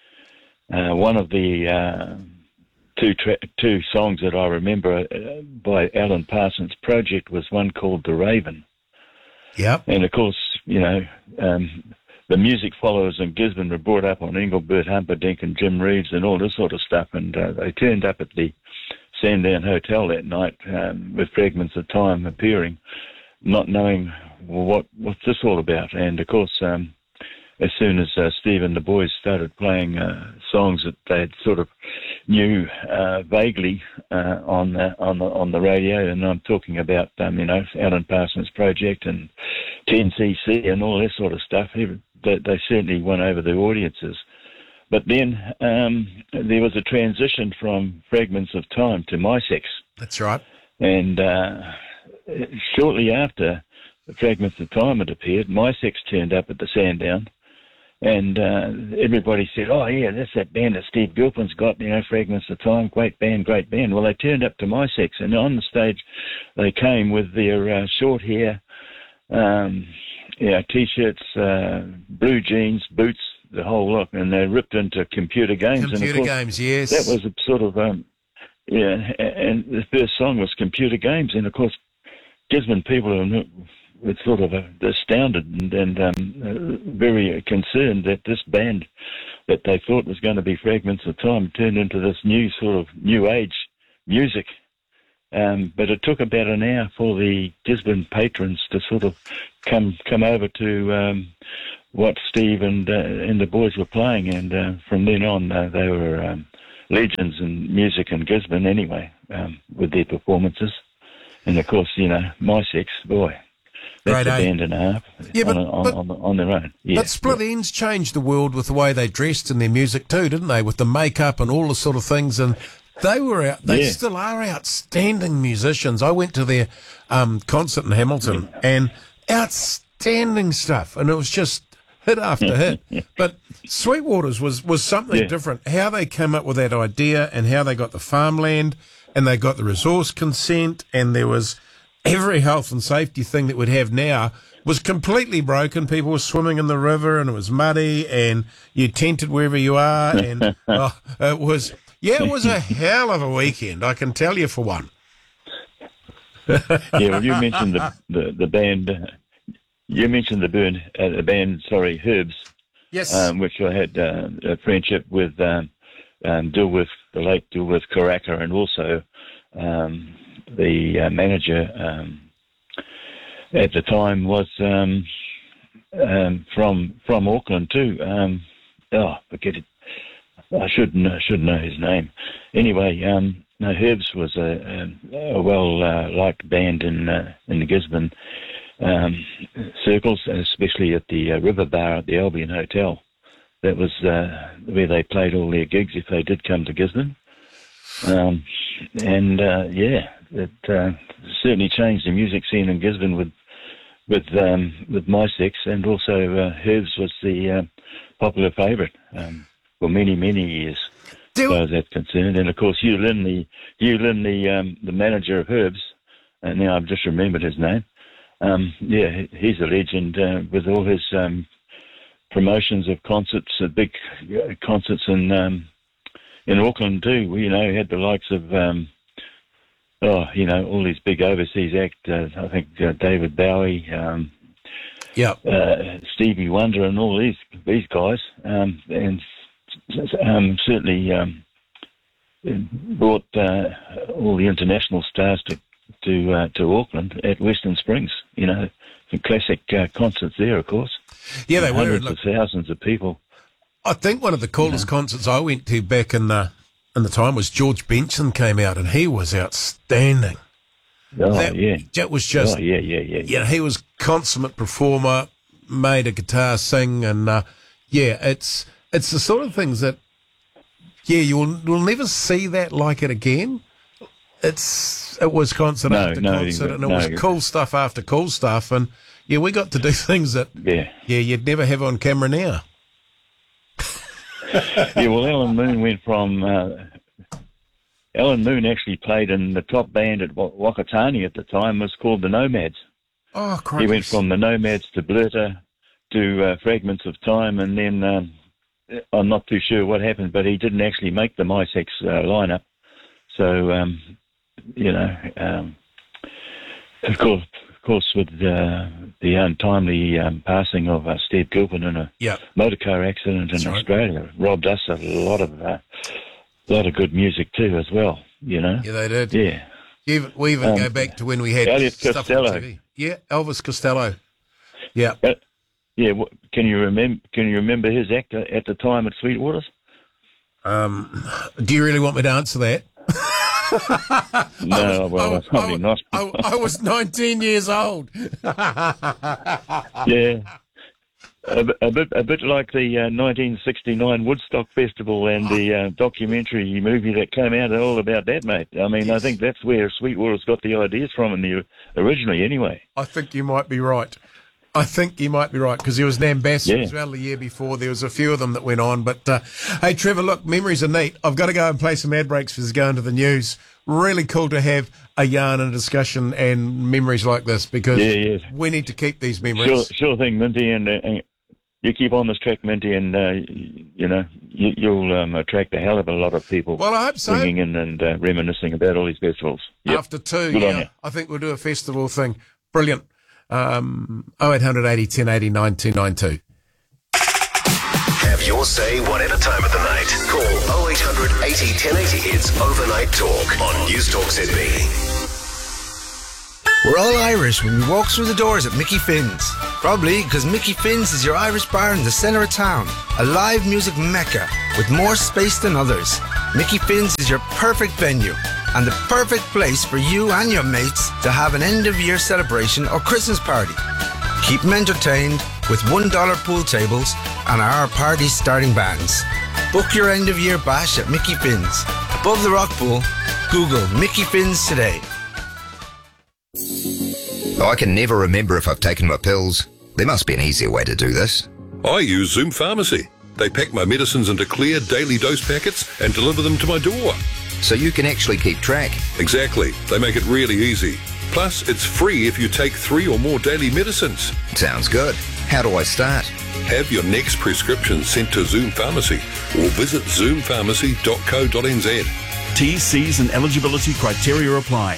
Speaker 15: Uh, one of the uh, two tra- two songs that I remember uh, by Alan Parsons Project was one called The Raven.
Speaker 2: Yep.
Speaker 15: And of course, you know, um, the music followers in Gisborne were brought up on Engelbert Humperdinck and Jim Reeves and all this sort of stuff, and uh, they turned up at the Sandown Hotel that night um, with Fragments of Time appearing, not knowing well, what what's this all about. And of course, um, as soon as uh, Steve and the boys started playing uh, songs that they had sort of knew uh, vaguely uh, on the, on the on the radio, and I'm talking about um, you know Alan Parsons Project and ten C C and all that sort of stuff. They, they certainly won over the audiences. But then um, there was a transition from Fragments of Time to My Sex.
Speaker 2: That's right.
Speaker 15: And uh, shortly after Fragments of Time had appeared, My Sex turned up at the Sandown, and uh, everybody said, oh, yeah, that's that band that Steve Gilpin's got, you know, Fragments of Time, great band, great band. Well, they turned up to My Sex, and on the stage they came with their uh, short hair, um, yeah, t-shirts, uh, blue jeans, boots, the whole lot, and they ripped into computer games.
Speaker 2: Computer
Speaker 15: and of course,
Speaker 2: games, yes.
Speaker 15: That was a sort of, um, yeah, and the first song was computer games, and of course, Gisborne people were sort of astounded and, and um, uh, very concerned that this band that they thought was going to be Fragments of Time turned into this new sort of new age music. Um, but it took about an hour for the Gisborne patrons to sort of come come over to um, what Steve and uh, and the boys were playing, and uh, from then on uh, they were um, legends in music in Gisborne anyway, um, with their performances. And of course, you know, My Sex, boy, that's
Speaker 2: Great,
Speaker 15: a
Speaker 2: eh?
Speaker 15: band and a half
Speaker 2: Yeah,
Speaker 15: on,
Speaker 2: but-
Speaker 15: on,
Speaker 2: but-
Speaker 15: on, on their own. Yeah.
Speaker 2: But Split Ends changed the world with the way they dressed and their music too, didn't they? With the makeup and all the sort of things. And they were out, they
Speaker 15: Yeah.
Speaker 2: still are outstanding musicians. I went to their um, concert in Hamilton and outstanding stuff. And it was just hit after hit. But Sweetwaters was, was something
Speaker 15: Yeah.
Speaker 2: different. How they came up with that idea and how they got the farmland and they got the resource consent, and there was every health and safety thing that we'd have now was completely broken. People were swimming in the river and it was muddy and you tented wherever you are. And oh, it was, yeah, it was a hell of a weekend, I can tell you for one.
Speaker 15: Yeah, well, you mentioned the the, the band. Uh, you mentioned the burn, uh, the band. Sorry, Herbs.
Speaker 2: Yes.
Speaker 15: Um, which I had uh, a friendship with um, um, Dilworth, the late Dilworth Karaka, and also um, the uh, manager um, at the time was um, um, from from Auckland too. Um, oh, forget it. I should know, should know his name. Anyway, um, no, Herbs was a, a, a well uh, liked band in uh, in the Gisborne um, circles, especially at the uh, River Bar at the Albion Hotel. That was uh, where they played all their gigs if they did come to Gisborne. Um, and uh, yeah, it uh, certainly changed the music scene in Gisborne with with um, with My Sex, and also uh, Herbs was the uh, popular favourite um, for many many years. As far as that's concerned, and of course Hugh Lynn, the Hugh Lynn, the um, the manager of Herbs, and now I've just remembered his name. Um, yeah, he- he's a legend uh, with all his um, promotions of concerts, uh, big uh, concerts in um, in Auckland too. You know, he had the likes of um, oh, you know, all these big overseas acts. Uh, I think uh, David Bowie, um,
Speaker 2: yeah,
Speaker 15: uh, Stevie Wonder, and all these these guys, um, and um, certainly um, brought uh, all the international stars to to uh, to Auckland at Western Springs. You know, some classic uh, concerts there, of course.
Speaker 2: Yeah, they were.
Speaker 15: Hundreds
Speaker 2: Look,
Speaker 15: of thousands of people.
Speaker 2: I think one of the coolest concerts I went to back in the in the time was George Benson came out, and he was outstanding.
Speaker 15: Oh
Speaker 2: that,
Speaker 15: yeah,
Speaker 2: that was just
Speaker 15: oh, yeah, yeah, yeah,
Speaker 2: yeah. He was consummate performer, made a guitar sing, and uh, yeah, it's it's the sort of things that yeah you'll you'll never see that like it again. It's it was concert
Speaker 15: No,
Speaker 2: after
Speaker 15: no,
Speaker 2: concert, and it
Speaker 15: no.
Speaker 2: was cool stuff after cool stuff, and yeah, we got to do things that
Speaker 15: yeah,
Speaker 2: yeah you'd never have on camera now.
Speaker 15: yeah. Well, Alan Moon went from. Uh, Alan Moon actually played in the top band at Wa- Wakatani at the time, was called the Nomads.
Speaker 2: Oh,
Speaker 15: He went
Speaker 2: Christ.
Speaker 15: from the Nomads to Blurter to uh, Fragments of Time, and then um, I'm not too sure what happened, but he didn't actually make the My Sex uh, lineup. So, um, you know, um, of course, of course, with uh, the untimely um, passing of uh, Steve Gilpin in a
Speaker 2: Yeah.
Speaker 15: motor car accident in
Speaker 2: That's right.
Speaker 15: Australia, robbed us a lot of uh, lot of good music too, as well. You know.
Speaker 2: Yeah, they did.
Speaker 15: Yeah.
Speaker 2: Even, we even
Speaker 15: Um,
Speaker 2: go back to when we had
Speaker 15: Elliot
Speaker 2: stuff
Speaker 15: Costello.
Speaker 2: on T V. Yeah, Elvis Costello. Yeah.
Speaker 15: Uh, yeah. wh- Can you remember? Can you remember his act at the time at Sweetwaters?
Speaker 2: Um, do you really want me to answer that?
Speaker 15: No, well, probably not.
Speaker 2: I, I was nineteen years old.
Speaker 15: Yeah. A, bit- a bit, a bit like the uh, nineteen sixty-nine Woodstock Festival and the uh, documentary movie that came out all about that, mate. I mean, I think that's where Sweetwater's got the ideas from, in the originally, anyway.
Speaker 2: I think you might be right. I think you might be right, because there was an ambassador
Speaker 15: Yeah.
Speaker 2: as well the year before. There was a few of them that went on. But, uh, hey, Trevor, look, memories are neat. I've got to go and play some ad breaks for us going to the news. really cool to have a yarn and discussion and memories like this because
Speaker 15: Yeah, yeah.
Speaker 2: we need to keep these
Speaker 15: Sure,
Speaker 2: memories.
Speaker 15: sure thing, Minty, and, uh, and you keep on this track, Minty, and uh, you know you, you'll um, attract a hell of a lot of people.
Speaker 2: Well, I hope so.
Speaker 15: Ringing in and uh, reminiscing about all these festivals. Yep.
Speaker 2: After two,
Speaker 15: Good on
Speaker 2: yeah,
Speaker 15: you.
Speaker 2: I think we'll do a festival thing. Brilliant. Um, oh eight hundred eighty ten eighty nine two nine two.
Speaker 3: Have your say whatever time of the night. Call oh eight hundred eighty ten eighty. It's Overnight Talk on News Talk Z B.
Speaker 6: We're all Irish when we walk through the doors at Mickey Finn's. Probably because Mickey Finn's is your Irish bar in the centre of town. A live music mecca with more space than others. Mickey Finn's is your perfect venue and the perfect place for you and your mates to have an end-of-year celebration or Christmas party. Keep them entertained with one dollar pool tables and our party starting bands. Book your end-of-year bash at Mickey Finn's. Above the rock pool, Google Mickey Finn's today.
Speaker 16: Oh, I can never remember if I've taken my pills. There must be an easier way to do this.
Speaker 17: I use Zoom Pharmacy. They pack my medicines into clear daily dose packets and deliver them to my door.
Speaker 16: So you can actually keep track?
Speaker 17: Exactly. They make it really easy. Plus, it's free if you take three or more daily medicines.
Speaker 16: Sounds good. How do I start?
Speaker 17: Have your next prescription sent to Zoom Pharmacy or visit zoom pharmacy dot co dot n z.
Speaker 18: T, C's and eligibility criteria apply.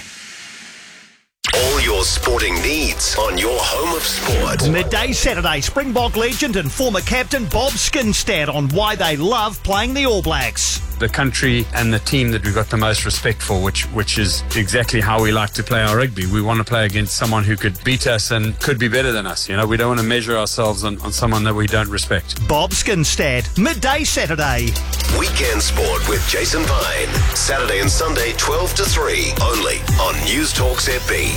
Speaker 3: All your sporting needs on your home of sport.
Speaker 19: Midday Saturday, Springbok legend and former captain Bob Skinstad on why they love playing the All Blacks.
Speaker 20: The country and the team that we've got the most respect for, which which is exactly how we like to play our rugby. We want to play against someone who could beat us and could be better than us. You know, we don't want to measure ourselves on, on someone that we don't respect.
Speaker 19: Bob Skinstad, Midday Saturday.
Speaker 3: Weekend Sport with Jason Vine. Saturday and Sunday, twelve to three, only on News Talk Z B.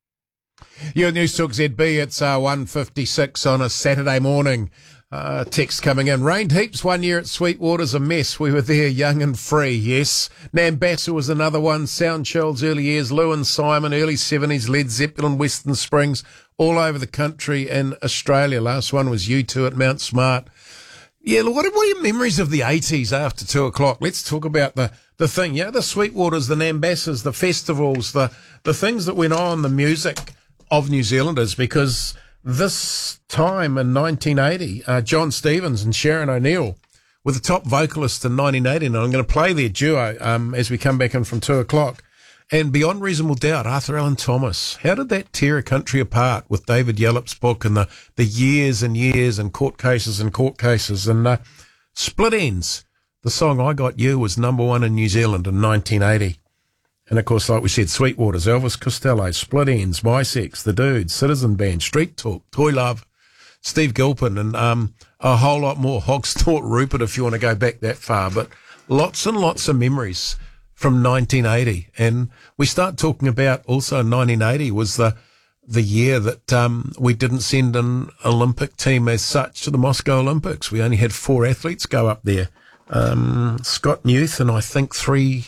Speaker 2: You're at News Talk Z B. It's uh, one fifty-six on a Saturday morning. Uh, text coming in. Rained heaps one year at Sweetwater's a mess. We were there young and free, yes. Nambassa was another one. Sound Child's early years. Lou and Simon, early seventies. Led Zeppelin, Western Springs, all over the country and Australia. Last one was U two at Mount Smart. Yeah, what are, what are your memories of the eighties after two o'clock? Let's talk about the, the thing. Yeah, the Sweetwaters, the Nambassas, the festivals, the, the things that went on, the music of New Zealanders, because this time in nineteen eighty, uh, John Stevens and Sharon O'Neill were the top vocalists in nineteen eighty, and I'm going to play their duo um, as we come back in from two o'clock. And beyond reasonable doubt, Arthur Allen Thomas. How did that tear a country apart with David Yallop's book and the, the years and years and court cases and court cases and uh, Split Ends? The song I Got You was number one in New Zealand in nineteen eighty. And, of course, like we said, Sweetwaters, Elvis Costello, Split Ends, Bisex, The Dudes, Citizen Band, Street Talk, Toy Love, Steve Gilpin, and um, a whole lot more. Hogstort Rupert, if you want to go back that far. But lots and lots of memories from nineteen eighty. And we start talking about also nineteen eighty was the the year that um, we didn't send an Olympic team as such to the Moscow Olympics. We only had four athletes go up there. Um, Scott Newth and I think three...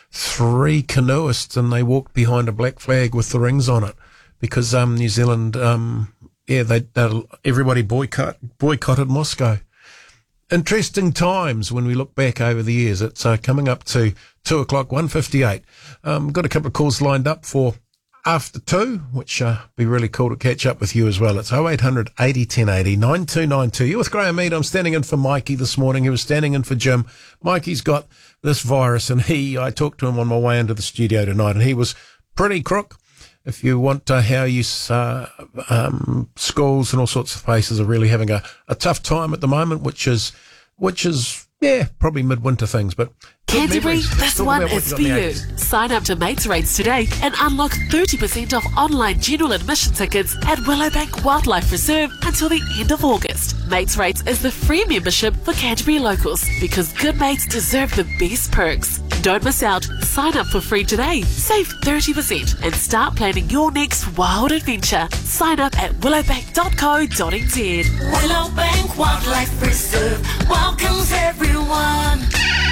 Speaker 2: three canoeists, and they walked behind a black flag with the rings on it because um, New Zealand, um, yeah, they, they everybody boycott, boycotted Moscow. Interesting times when we look back over the years. It's uh, coming up to two o'clock, one fifty-eight. Um, got a couple of calls lined up for after two, which uh, be really cool to catch up with you as well. It's oh eight hundred eighty ten eighty nine two nine two. You're with Graham Mead. I'm standing in for Mikey this morning. He was standing in for Jim. Mikey's got this virus, and he, I talked to him on my way into the studio tonight, and he was pretty crook. If you want to how you, uh, um, schools and all sorts of places are really having a, a tough time at the moment, which is, which is, yeah, probably midwinter things, but
Speaker 21: Canterbury, this one is for you. Sign up to Mates Rates today and unlock thirty percent off online general admission tickets at Willowbank Wildlife Reserve until the end of August. Mates Rates is the free membership for Canterbury locals because good mates deserve the best perks. Don't miss out. Sign up for free today. Save thirty percent and start planning your next wild adventure. Sign up at willowbank dot co dot n z.
Speaker 22: Willowbank Wildlife Reserve welcomes everyone.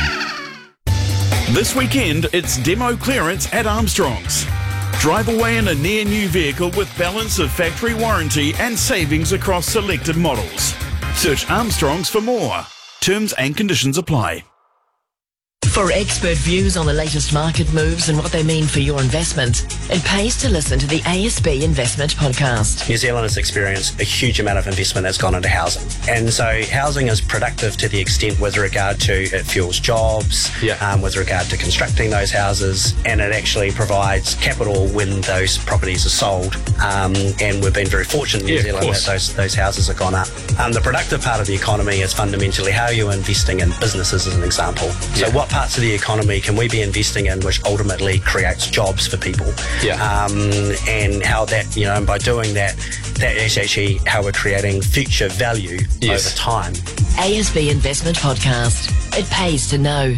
Speaker 18: This weekend, it's demo clearance at Armstrong's. Drive away in a near-new vehicle with balance of factory warranty and savings across selected models. Search Armstrong's for more. Terms and conditions apply.
Speaker 1: For expert views on the latest market moves and what they mean for your investment, it pays to listen to the A S B Investment Podcast.
Speaker 4: New Zealand has experienced a huge amount of investment that's gone into housing. And so housing is productive to the extent with regard to it fuels jobs, yeah. um, with regard to constructing those houses, and it actually provides capital when those properties are sold. Um, and we've been very fortunate in New
Speaker 23: yeah,
Speaker 4: Zealand that those, those houses have gone up. Um, the productive part of the economy is fundamentally how you're investing in businesses, as an example. So
Speaker 23: Yeah.
Speaker 4: what parts of the economy can we be investing in which ultimately creates jobs for people?
Speaker 23: Yeah.
Speaker 4: Um, and how that, you know, and by doing that, that is actually how we're creating future value
Speaker 23: Yes.
Speaker 4: over time.
Speaker 1: A S B Investment Podcast. It pays to know.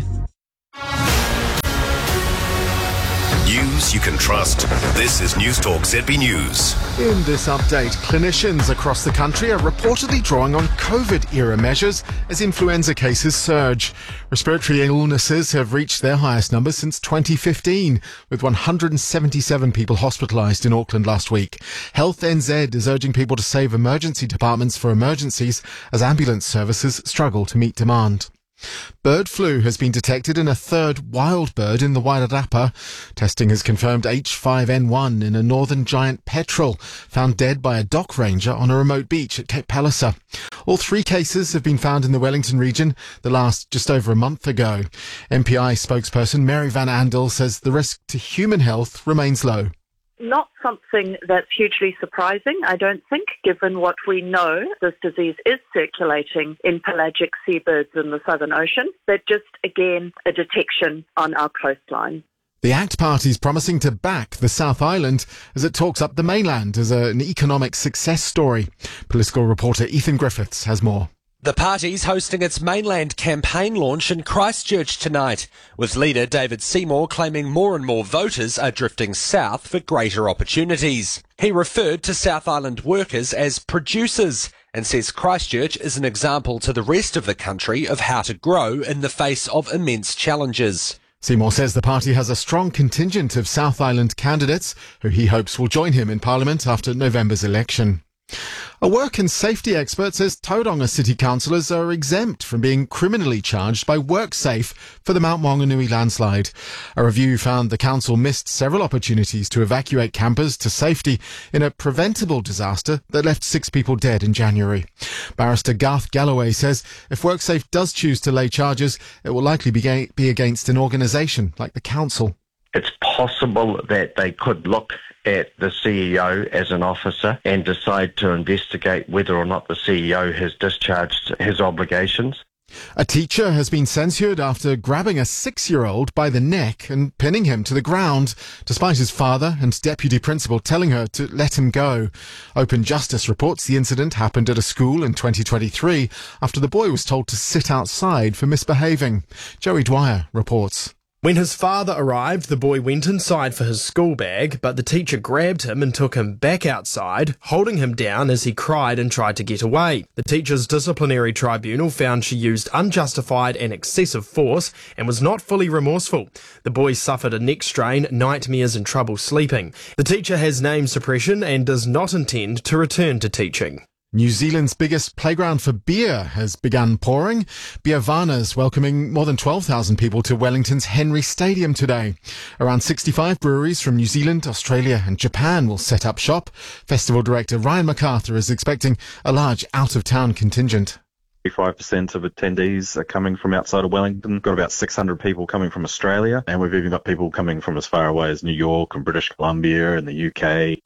Speaker 3: News you can trust. This is News Talk Z B News.
Speaker 24: In this update, clinicians across the country are reportedly drawing on COVID-era measures as influenza cases surge. Respiratory illnesses have reached their highest numbers since twenty fifteen, with one hundred seventy-seven people hospitalised in Auckland last week. Health N Z is urging people to save emergency departments for emergencies as ambulance services struggle to meet demand. Bird flu has been detected in a third wild bird in the Wairarapa. Testing has confirmed H five N one in a northern giant petrel, found dead by a dock ranger on a remote beach at Cape Palliser. All three cases have been found in the Wellington region, the last just over a month ago. M P I spokesperson Mary Van Andel says the risk to human health remains low.
Speaker 25: Not something that's hugely surprising, I don't think, given what we know. This disease is circulating in pelagic seabirds in the Southern Ocean, but just, again, a detection on our coastline.
Speaker 24: The ACT Party is promising to back the South Island as it talks up the mainland as a, an economic success story. Political reporter Ethan Griffiths has more.
Speaker 26: The party's hosting its mainland campaign launch in Christchurch tonight, with leader David Seymour claiming more and more voters are drifting south for greater opportunities. He referred to South Island workers as producers and says Christchurch is an example to the rest of the country of how to grow in the face of immense challenges.
Speaker 24: Seymour says the party has a strong contingent of South Island candidates who he hopes will join him in Parliament after November's election. A work and safety expert says Tauranga city councillors are exempt from being criminally charged by WorkSafe for the Mount Maunganui landslide. A review found the council missed several opportunities to evacuate campers to safety in a preventable disaster that left six people dead in January. Barrister Garth Galloway says if WorkSafe does choose to lay charges, it will likely be, ga- be against an organisation like the council.
Speaker 27: It's possible that they could look at the C E O as an officer and decide to investigate whether or not the C E O has discharged his obligations.
Speaker 24: A teacher has been censured after grabbing a six-year-old by the neck and pinning him to the ground, despite his father and deputy principal telling her to let him go. Open Justice reports the incident happened at a school in twenty twenty-three after the boy was told to sit outside for misbehaving. Joey Dwyer reports.
Speaker 28: When his father arrived, the boy went inside for his school bag, but the teacher grabbed him and took him back outside, holding him down as he cried and tried to get away. The teacher's disciplinary tribunal found she used unjustified and excessive force and was not fully remorseful. The boy suffered a neck strain, nightmares and trouble sleeping. The teacher has name suppression and does not intend to return to teaching.
Speaker 24: New Zealand's biggest playground for beer has begun pouring. Beervana's welcoming more than twelve thousand people to Wellington's Henry Stadium today. Around sixty-five breweries from New Zealand, Australia and Japan will set up shop. Festival director Ryan MacArthur is expecting a large out-of-town contingent.
Speaker 29: thirty-five percent of attendees are coming from outside of Wellington. We've got about six hundred people coming from Australia, and we've even got people coming from as far away as New York and British Columbia and the U K.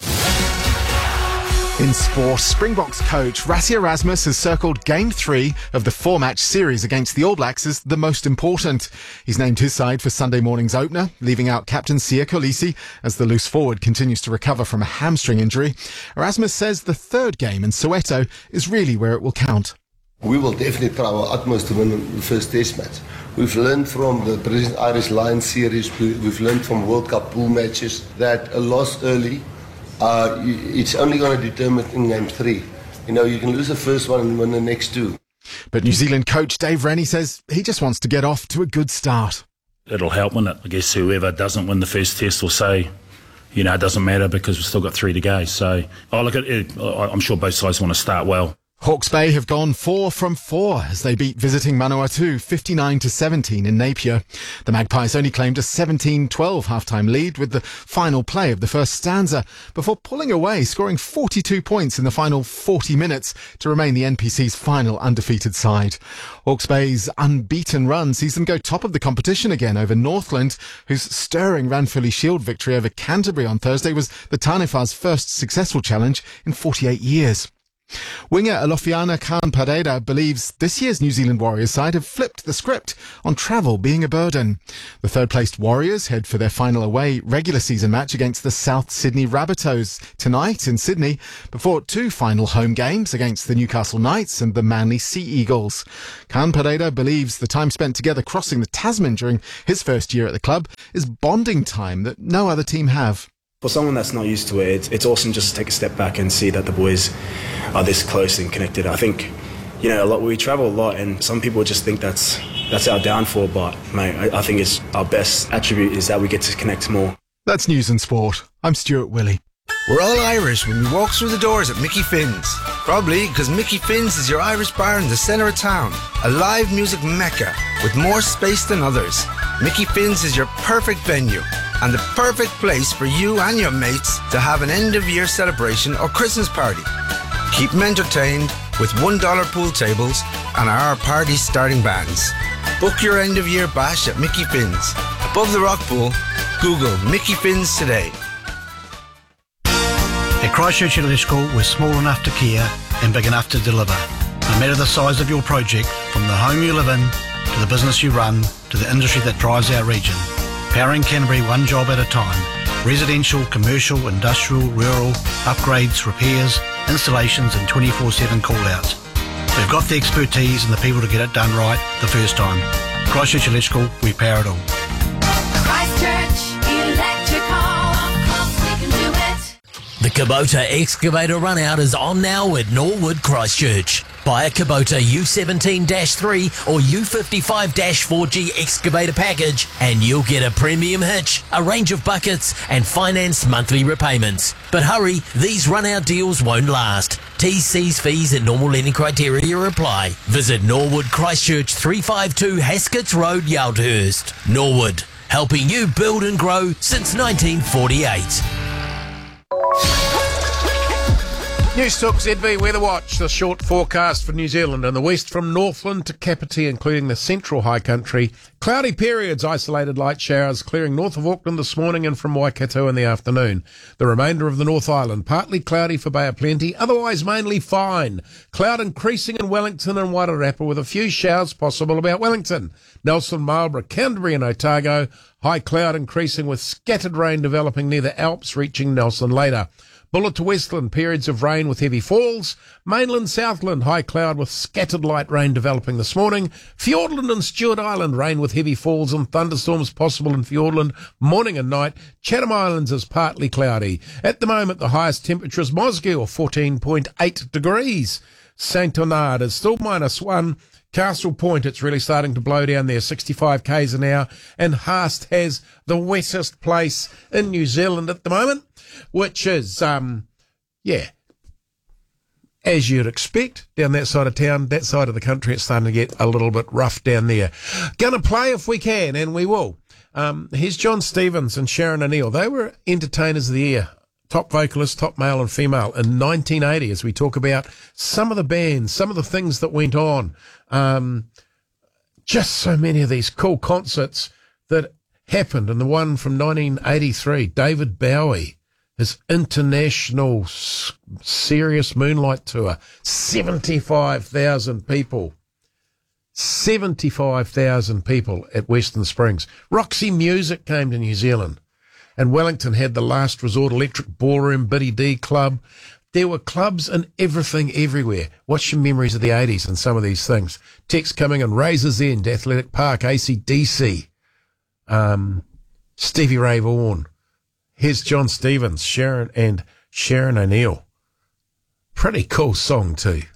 Speaker 24: In sport, Springboks coach Rassie Erasmus has circled Game three of the four-match series against the All Blacks as the most important. He's named his side for Sunday morning's opener, leaving out captain Siya Kolisi as the loose forward continues to recover from a hamstring injury. Erasmus says the third game in Soweto is really where it will count.
Speaker 30: We will definitely try our utmost to win the first test match. We've learned from the British Irish Lions series, we've learned from World Cup pool matches that a loss early, uh, it's only going to determine in game three. You know, you can lose the first one and win the next two.
Speaker 24: But New Zealand coach Dave Rennie says he just wants to get off to a good start.
Speaker 31: It'll help, won't it? I guess whoever doesn't win the first test will say, you know, it doesn't matter because we've still got three to go. So, oh, look, at it, I'm sure both sides want to start well.
Speaker 24: Hawke's Bay have gone four from four as they beat visiting Manawatu fifty-nine to seventeen in Napier. The Magpies only claimed a seventeen twelve half-time lead with the final play of the first stanza before pulling away, scoring forty-two points in the final forty minutes to remain the N P C's final undefeated side. Hawke's Bay's unbeaten run sees them go top of the competition again over Northland, whose stirring Ranfurly Shield victory over Canterbury on Thursday was the Taniwha's first successful challenge in forty-eight years. Winger Alofiana Khan Pereira believes this year's New Zealand Warriors side have flipped the script on travel being a burden. The third-placed Warriors head for their final away regular season match against the South Sydney Rabbitohs tonight in Sydney, before two final home games against the Newcastle Knights and the Manly Sea Eagles. Khan Pereira believes the time spent together crossing the Tasman during his first year at the club is bonding time that no other team have.
Speaker 5: For someone that's not used to it, it's, it's awesome just to take a step back and see that the boys are this close and connected. I think, you know, a lot, we travel a lot, and some people just think that's that's our downfall, but mate, I, I think it's our best attribute is that we get to connect more.
Speaker 24: That's News and Sport. I'm Stuart Willey.
Speaker 6: We're all Irish when we walk through the doors at Mickey Finn's. Probably because Mickey Finn's is your Irish bar in the centre of town. A live music mecca with more space than others. Mickey Finn's is your perfect venue and the perfect place for you and your mates to have an end-of-year celebration or Christmas party. Keep them entertained with one dollar pool tables and our party starting bands. Book your end-of-year bash at Mickey Finn's. Above the rock pool, Google Mickey Finn's today.
Speaker 7: At Christchurch Electrical, we're small enough to care and big enough to deliver. No matter the size of your project, from the home you live in, to the business you run, to the industry that drives our region. Powering Canterbury one job at a time. Residential, commercial, industrial, rural, upgrades, repairs, installations and twenty-four seven call-outs. We've got the expertise and the people to get it done right the first time. Christchurch Electrical, we power it all.
Speaker 22: Christchurch Electrical, of course we can do it.
Speaker 8: The Kubota Excavator Runout is on now at Norwood Christchurch. Buy a Kubota U seventeen dash three or U fifty-five dash four G excavator package and you'll get a premium hitch, a range of buckets and finance monthly repayments. But hurry, these run-out deals won't last. T's, C's, fees and normal lending criteria apply. Visit Norwood Christchurch, three fifty-two Hasketts Road, Yaldhurst. Norwood, helping you build and grow since nineteen forty-eight.
Speaker 2: News Talk Z B Weather Watch, the short forecast for New Zealand and the west from Northland to Kapiti, including the central high country. Cloudy periods, isolated light showers clearing north of Auckland this morning and from Waikato in the afternoon. The remainder of the North Island, partly cloudy for Bay of Plenty, otherwise mainly fine. Cloud increasing in Wellington and Wairarapa with a few showers possible about Wellington. Nelson, Marlborough, Canterbury and Otago, high cloud increasing with scattered rain developing near the Alps, reaching Nelson later. Bullet to Westland, periods of rain with heavy falls. Mainland Southland, high cloud with scattered light rain developing this morning. Fiordland and Stewart Island, rain with heavy falls and thunderstorms possible in Fiordland morning and night. Chatham Islands is partly cloudy. At the moment, the highest temperature is Mosgiel, fourteen point eight degrees. Saint Bernard is still minus one. Castle Point, it's really starting to blow down there, sixty-five kays an hour. And Haast has the wettest place in New Zealand at the moment, which is, um, yeah, as you'd expect, down that side of town, that side of the country, it's starting to get a little bit rough down there. Gonna play if we can, and we will. Um, here's John Stevens and Sharon O'Neill. They were entertainers of the year, top vocalists, top male and female in nineteen eighty, as we talk about some of the bands, some of the things that went on. Um, just so many of these cool concerts that happened. And the one from nineteen eighty-three, David Bowie, his international serious Moonlight tour, seventy-five thousand people. seventy-five thousand people at Western Springs. Roxy Music came to New Zealand. And Wellington had the Last Resort Electric Ballroom, Biddy D Club. There were clubs and everything everywhere. What's your memories of the eighties and some of these things? Text coming in, Razor's End, Athletic Park, A C D C, um, Stevie Ray Vaughan. Here's John Stevens, Sharon and Sharon O'Neill. Pretty cool song too.